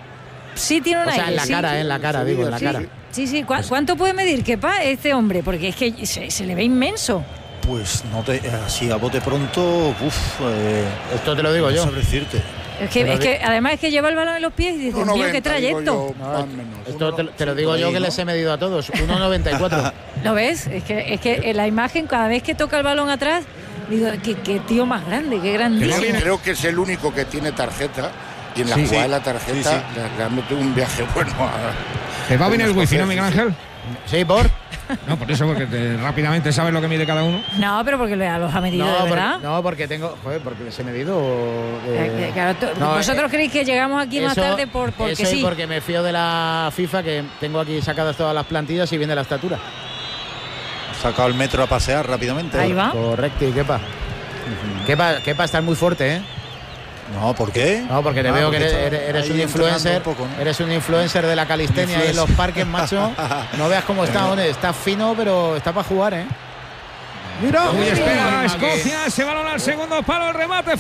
Sí, tiene una. O sea, en la sí, cara, sí, en la cara, sí, digo, en la sí, cara. Sí, sí. ¿Cu ¿Cuánto puede medir, Kepa, este hombre? Porque es que se, se le ve inmenso. Pues no te, así a bote pronto, uff, eh, esto te lo digo no yo. Sabré decirte. Es que, es que además es que lleva el balón en los pies y dices, no, tío, qué trayecto. Yo, no, esto te, te lo digo yo que les he medido a todos, uno noventa y cuatro. ¿Lo ves? Es que, es que en la imagen, cada vez que toca el balón atrás, digo, qué, qué tío más grande, qué grandísimo. Creo, creo que es el único que tiene tarjeta y en la sí, jugada sí. de la tarjeta sí, sí. Le, le han metido un viaje bueno a... ¿Te va bien el wifi, no, Miguel Ángel? Sí, por... No, por eso, porque te, rápidamente sabes lo que mide cada uno. No, pero porque los ha medido, no, de verdad. Porque, no, porque tengo... Joder, porque les he medido... Eh, claro, no, ¿vosotros eh, creéis que llegamos aquí eso, más tarde por, porque eso sí? Porque me fío de la FIFA, que tengo aquí sacadas todas las plantillas y viene la estatura. Sacado el metro a pasear rápidamente. Ahí va. Correcto, y Kepa. Uh-huh. Kepa, Kepa está muy fuerte, ¿eh? No, ¿por qué? No, porque te ah, veo porque que eres, eres un influencer, un poco, ¿no? Eres un influencer de la calistenia y en los parques, macho. No veas cómo está, ¿no? Está fino, pero está para jugar, ¿eh? Mira, Uy, espera, Escocia, ese balón al segundo palo, el remate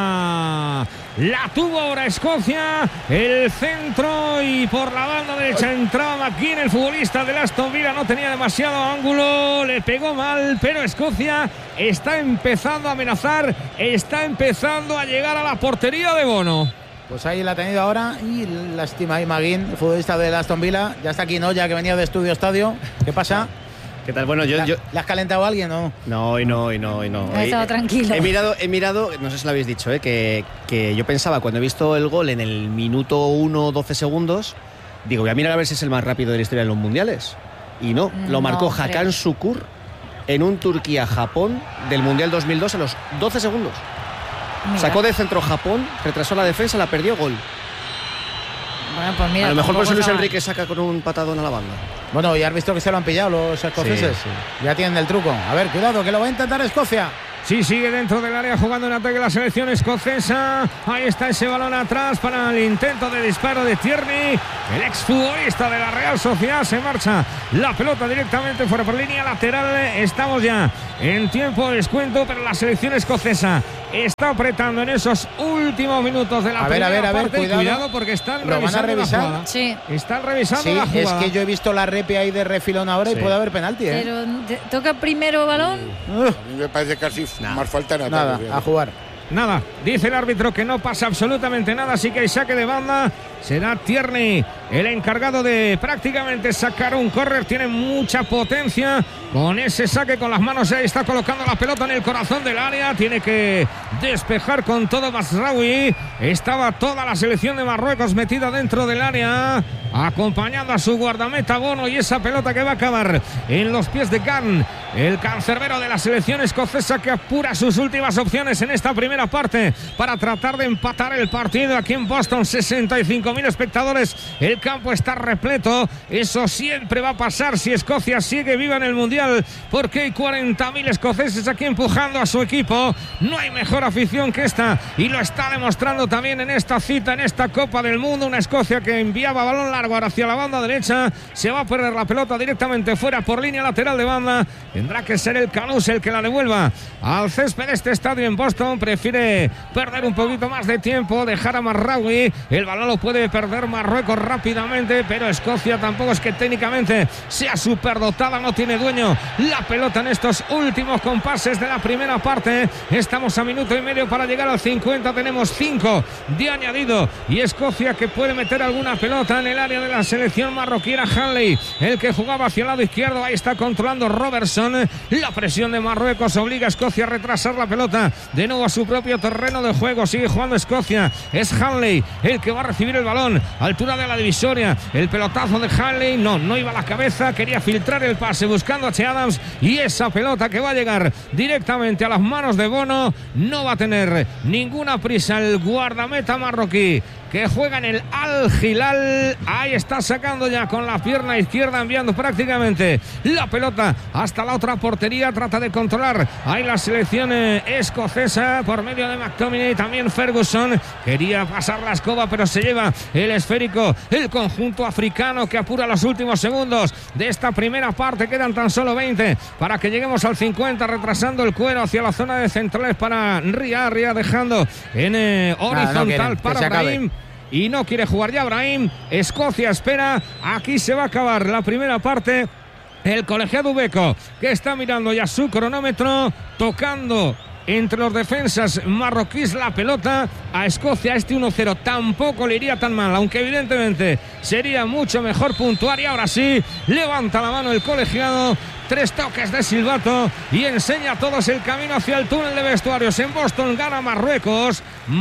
fuera. La tuvo ahora Escocia, el centro y por la banda derecha entraba McGinn, el futbolista del Aston Villa, no tenía demasiado ángulo, le pegó mal, pero Escocia está empezando a amenazar, está empezando a llegar a la portería de Bono. Pues ahí la ha tenido ahora y lástima ahí McGinn, el futbolista del Aston Villa, ya está aquí, ¿no? Ya que venía de Estudio Estadio, ¿qué pasa? ¿Qué tal? Bueno, yo, ¿La, yo... ¿Le has calentado a alguien o no? No, hoy no, hoy no, hoy no. He estado tranquilo. He mirado, he mirado, no sé si lo habéis dicho, ¿eh? que, que yo pensaba cuando he visto el gol en el minuto uno, doce segundos, digo, voy a mirar a ver si es el más rápido de la historia de los mundiales. Y no, lo marcó no, Hakan Şükür en un Turquía-Japón del Mundial dos mil dos en los doce segundos. Mira. Sacó de centro Japón, retrasó la defensa, la perdió, gol. Bueno, pues mira, a lo mejor por eso Luis estaba... Enrique saca con un patadón a la banda. Bueno, ya has visto que se lo han pillado los escoceses. Sí, sí. Ya tienen el truco. A ver, cuidado, que lo va a intentar Escocia. Sí, sigue dentro del área jugando en ataque la selección escocesa. Ahí está ese balón atrás para el intento de disparo de Tierney. El exfutbolista de la Real Sociedad. Se marcha la pelota directamente fuera por línea lateral. Estamos ya en tiempo de descuento, pero la selección escocesa está apretando en esos últimos minutos de la a primera ver, a ver, parte. A ver, cuidado. cuidado porque están ¿Lo revisando van a revisar? la jugada. Sí. Están revisando sí, la jugada. Es que yo he visto la repe ahí de refilón ahora sí. y puede haber penalti. ¿eh? Pero toca primero balón. Uh, a mí me parece casi nah. más falta nada. Nada, a jugar. Nada, dice el árbitro que no pasa absolutamente nada, así que hay saque de banda. Será Tierney el encargado de prácticamente sacar un córner. Tiene mucha potencia con ese saque con las manos. Ahí está colocando la pelota en el corazón del área. Tiene que despejar con todo Mazraoui. Estaba toda la selección de Marruecos metida dentro del área, acompañando a su guardameta Bono, y esa pelota que va a acabar en los pies de Khan, el cancerbero de la selección escocesa, que apura sus últimas opciones en esta primera parte para tratar de empatar el partido aquí en Boston. sesenta y cinco mil espectadores, el campo está repleto. Eso siempre va a pasar si Escocia sigue viva en el Mundial, porque hay cuarenta mil escoceses aquí empujando a su equipo. No hay mejor afición que esta, y lo está demostrando también en esta cita, en esta Copa del Mundo. Una Escocia que enviaba balón largo hacia la banda derecha. Se va a perder la pelota directamente fuera por línea lateral de banda. Tendrá que ser el Canús el que la devuelva al césped de este estadio en Boston. Prefiere perder un poquito más de tiempo, dejar a Mazraoui. El balón lo puede perder Marruecos rápidamente, pero Escocia tampoco es que técnicamente sea superdotada, no tiene dueño la pelota en estos últimos compases de la primera parte. Estamos a minuto y medio para llegar al cincuenta, tenemos cinco de añadido, y Escocia que puede meter alguna pelota en el área de la selección marroquí. Era Hanley el que jugaba hacia el lado izquierdo, ahí está controlando Robertson. La presión de Marruecos obliga a Escocia a retrasar la pelota de nuevo a su propio terreno de juego. Sigue jugando Escocia, es Hanley el que va a recibir el balón, altura de la divisoria. El pelotazo de Hanley, no, no iba a la cabeza, quería filtrar el pase buscando a Che Adams, y esa pelota que va a llegar directamente a las manos de Bono. No va a tener ninguna prisa el guardameta marroquí, que juega en el Al Hilal. Ahí está sacando ya con la pierna izquierda, enviando prácticamente la pelota hasta la otra portería. Trata de controlar ahí la selección escocesa por medio de McTominay. También Ferguson quería pasar la escoba, pero se lleva el esférico el conjunto africano, que apura los últimos segundos de esta primera parte. Quedan tan solo veinte para que lleguemos al cincuenta, retrasando el cuero hacia la zona de centrales para Ria, Ria dejando en eh, horizontal ah, no para Brahim. Y no quiere jugar ya Brahim. Escocia espera. Aquí se va a acabar la primera parte. El colegiado Ubeco, que está mirando ya su cronómetro, tocando entre los defensas marroquíes la pelota a Escocia. Este uno cero tampoco le iría tan mal, aunque evidentemente sería mucho mejor puntuar. Y ahora sí, levanta la mano el colegiado. Tres toques de silbato y enseña a todos el camino hacia el túnel de vestuarios. En Boston gana Marruecos.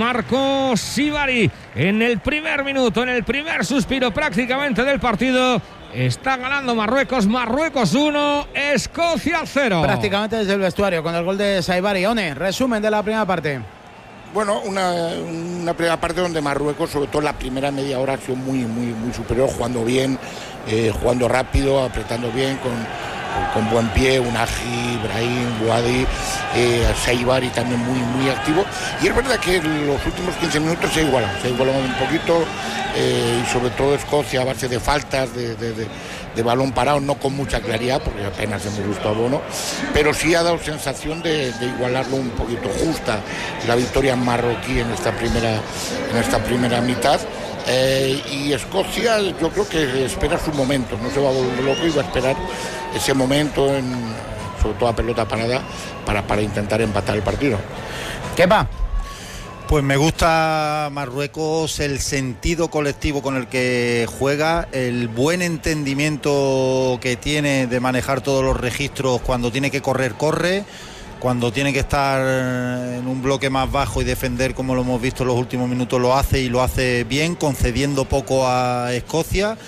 Marcó Sibari en el primer minuto, en el primer suspiro prácticamente del partido. Está ganando Marruecos. Marruecos uno, Escocia cero. Prácticamente desde el vestuario con el gol de Saibari. One, resumen de la primera parte. Bueno, una, una primera parte donde Marruecos, sobre todo la primera media hora, ha sido muy, muy, muy superior, jugando bien, eh, jugando rápido, apretando bien, con, con buen pie. Unahi, Brahim, Bouadi, eh, Saibari también muy, muy activo. Y es verdad que en los últimos quince minutos se ha igualado, se ha igualado un poquito, eh, y sobre todo Escocia a base de faltas, de, de, de, de balón parado, no con mucha claridad, porque apenas hemos visto a Bono, pero sí ha dado sensación de, de igualarlo un poquito. Justa la victoria marroquí en esta primera, en esta primera mitad. Eh, y Escocia yo creo que espera su momento, no se va a volver loco y va a esperar ese momento, en, sobre todo a pelota parada, para, para intentar empatar el partido. ¿Qué va? Pues me gusta Marruecos, el sentido colectivo con el que juega, el buen entendimiento que tiene de manejar todos los registros. Cuando tiene que correr, corre. Cuando tiene que estar en un bloque más bajo y defender, como lo hemos visto en los últimos minutos, lo hace, y lo hace bien, concediendo poco a Escocia,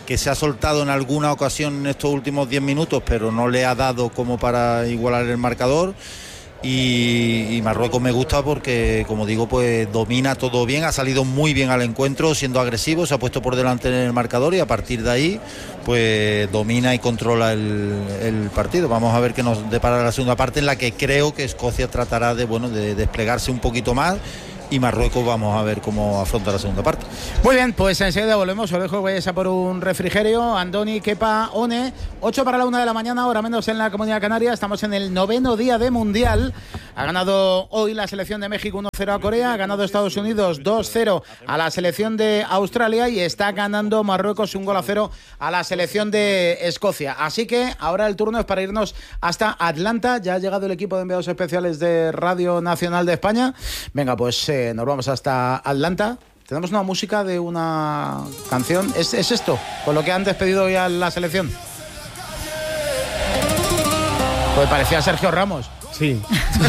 que se ha soltado en alguna ocasión en estos últimos diez minutos, pero no le ha dado como para igualar el marcador. Y, y Marruecos me gusta porque, como digo, pues domina todo bien, ha salido muy bien al encuentro, siendo agresivo, se ha puesto por delante en el marcador y a partir de ahí pues domina y controla el, el partido. Vamos a ver qué nos depara la segunda parte, en la que creo que Escocia tratará de, bueno, de desplegarse un poquito más, y Marruecos vamos a ver cómo afronta la segunda parte. Muy bien, pues enseguida volvemos. Os dejo que vayáis a por un refrigerio. Andoni, Kepa, One. ocho para la una de la mañana, hora menos en la Comunidad Canaria. Estamos en el noveno día de Mundial. Ha ganado hoy la selección de México uno cero a Corea. Ha ganado Estados Unidos dos cero a la selección de Australia. Y está ganando Marruecos un gol a cero a la selección de Escocia. Así que ahora el turno es para irnos hasta Atlanta. Ya ha llegado el equipo de enviados especiales de Radio Nacional de España. Venga, pues... Eh, nos vamos hasta Atlanta. Tenemos una música de una canción. ¿Es, es esto? Con lo que han despedido hoy a la selección. Pues parecía Sergio Ramos. Sí.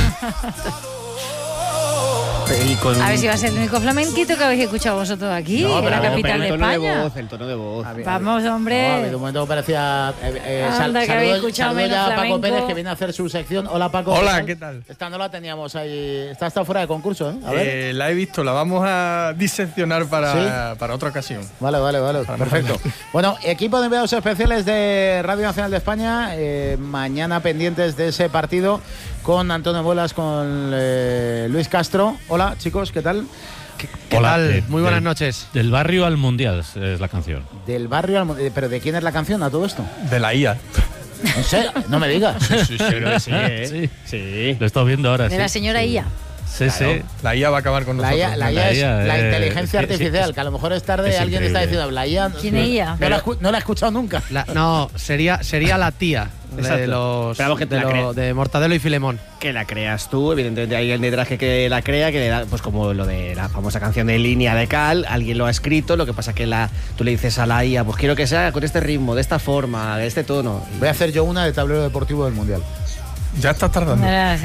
Con... A ver si va a ser el único flamenquito que habéis escuchado vosotros aquí, no, en la capital de España. El tono de voz, el tono de voz. Vamos, hombre. No, de un momento parecía... Eh, eh, sal, Anda, saludo, saludo ya a Paco Pérez, que viene a hacer su sección. Hola, Paco. Hola, ¿qué tal? Esta no la teníamos ahí. Esta está fuera de concurso, ¿eh? A ver. Eh, la he visto, la vamos a diseccionar para, ¿sí? para otra ocasión. Vale, vale, vale. Para perfecto. Bueno, equipo de enviados especiales de Radio Nacional de España. Eh, mañana pendientes de ese partido con Antonio Bolas, con eh, Luis Castro. Hola, chicos, ¿qué tal? ¿Qué, qué Hola, tal? de, Muy buenas del, noches. Del barrio al mundial es la canción. Del barrio al mundial. ¿Pero de quién es la canción a todo esto? De la I A. ¿En serio? No me digas. Sí, sí, sí, creo que sí, ¿eh? sí. Sí. Lo estoy viendo ahora. De sí. la señora I A. Sí, claro, sí. La I A va a acabar con nosotros. La I A, la I A es la, la eh, inteligencia es que, artificial, sí, que a lo mejor es tarde es alguien increíble. está diciendo la I A. ¿Quién es I A? No, la, no la he escuchado nunca. La, no, sería, sería la tía de los que de, lo, de Mortadelo y Filemón. Que la creas tú, evidentemente hay alguien detrás que, que la crea, que le da, pues como lo de la famosa canción de Línea de Cal, alguien lo ha escrito, lo que pasa que la, tú le dices a la I A, pues quiero que sea con este ritmo, de esta forma, de este tono. Voy a hacer yo una de tablero deportivo del Mundial. Ya estás tardando.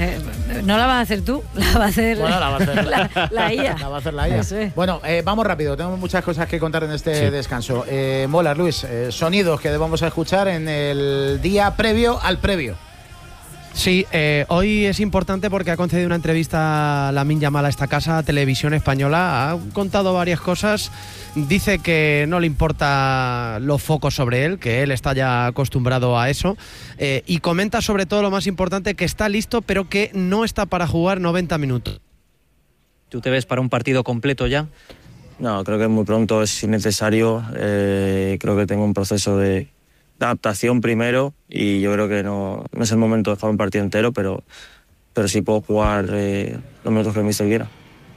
No la vas a hacer tú, la va a hacer, bueno, la, va a hacer la, la I A. La va a hacer la I A. Es. Bueno, eh, vamos rápido, tenemos muchas cosas que contar en este sí. descanso. Eh, Mola, Luis, eh, sonidos que debamos escuchar en el día previo al previo. Sí, eh, hoy es importante porque ha concedido una entrevista a Lamine Yamal a esta casa, Televisión Española. Ha contado varias cosas. Dice que no le importa los focos sobre él, que él está ya acostumbrado a eso. Eh, y comenta sobre todo lo más importante, que está listo, pero que no está para jugar noventa minutos. ¿Tú te ves para un partido completo ya? No, creo que es muy pronto, es innecesario. Eh, creo que tengo un proceso de... de adaptación primero y yo creo que no, no es el momento de jugar un partido entero, pero, pero sí puedo jugar eh, los minutos que el míster quiera.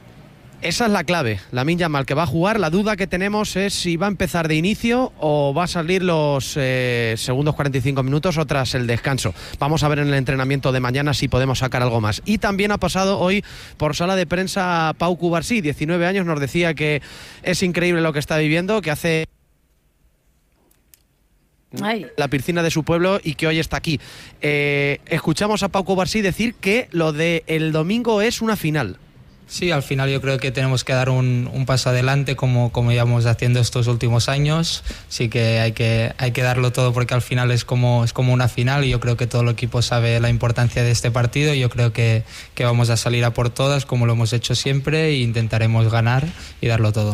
Esa es la clave, Lamine Yamal, que va a jugar. La duda que tenemos es si va a empezar de inicio o va a salir los eh, segundos cuarenta y cinco minutos o tras el descanso. Vamos a ver en el entrenamiento de mañana si podemos sacar algo más. Y también ha pasado hoy por sala de prensa Pau Cubarsí, diecinueve años, nos decía que es increíble lo que está viviendo, que hace... Ay. la piscina de su pueblo y que hoy está aquí. Eh, escuchamos a Pau Cubarsí decir que lo de el domingo es una final. Sí, al final yo creo que tenemos que dar un, un paso adelante como, como íbamos haciendo estos últimos años. Sí que hay que hay que darlo todo porque al final es como, es como una final y yo creo que todo el equipo sabe la importancia de este partido y yo creo que, que vamos a salir a por todas como lo hemos hecho siempre e intentaremos ganar y darlo todo.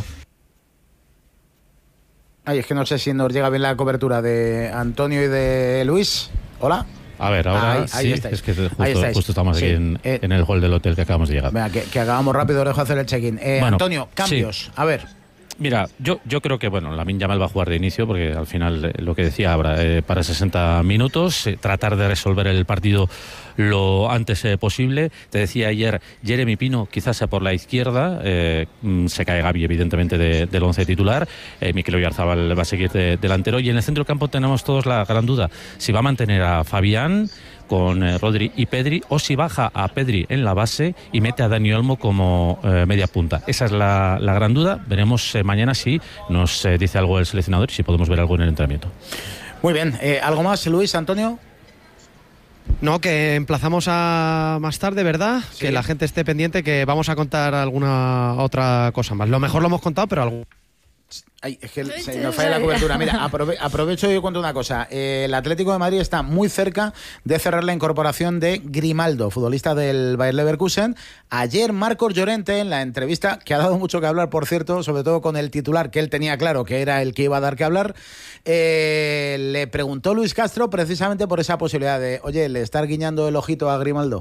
Ay, es que no sé si nos llega bien la cobertura de Antonio y de Luis. Hola. A ver, ahora ahí, sí, ahí estáis. Es que justo, justo estamos sí. aquí en, eh, en el hall del hotel que acabamos de llegar. Venga, que, que hagamos rápido, dejo hacer el check-in. Eh, bueno, Antonio, cambios. Sí. A ver. Mira, yo, yo creo que bueno, Lamine Yamal va a jugar de inicio porque al final, eh, lo que decía Abra, eh, para sesenta minutos, eh, tratar de resolver el partido lo antes eh, posible. Te decía ayer, Jeremy Pino quizás sea por la izquierda, eh, se cae Gavi evidentemente de, del once titular, eh, Mikel Oyarzabal va a seguir de, delantero y en el centro del campo tenemos todos la gran duda, si va a mantener a Fabián con eh, Rodri y Pedri o si baja a Pedri en la base y mete a Dani Olmo como eh, media punta. Esa es la, la gran duda. Veremos eh, mañana si nos eh, dice algo el seleccionador y si podemos ver algo en el entrenamiento. Muy bien, eh, ¿algo más, Luis, Antonio? No, que emplazamos a más tarde, ¿verdad? Sí. Que la gente esté pendiente, que vamos a contar alguna otra cosa más. Lo mejor lo hemos contado, pero algo... Ay, es que se nos falla la cobertura. Mira, aprove aprovecho y yo cuento una cosa. Eh, el Atlético de Madrid está muy cerca de cerrar la incorporación de Grimaldo, futbolista del Bayer Leverkusen. Ayer Marcos Llorente, en la entrevista, que ha dado mucho que hablar, por cierto, sobre todo con el titular, que él tenía claro que era el que iba a dar que hablar, eh, le preguntó Luis Castro precisamente por esa posibilidad de, oye, ¿le estar guiñando el ojito a Grimaldo?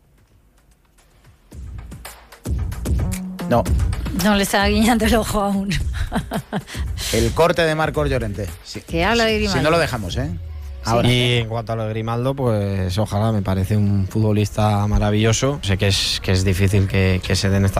No. No le está guiñando el ojo aún. El corte de Marcos Llorente. Sí. Que habla de Grimaldo. Si no lo dejamos, ¿eh? Ahora. Y en cuanto a lo de Grimaldo, pues ojalá, me parece un futbolista maravilloso. Sé que es, que es difícil que, que se den estas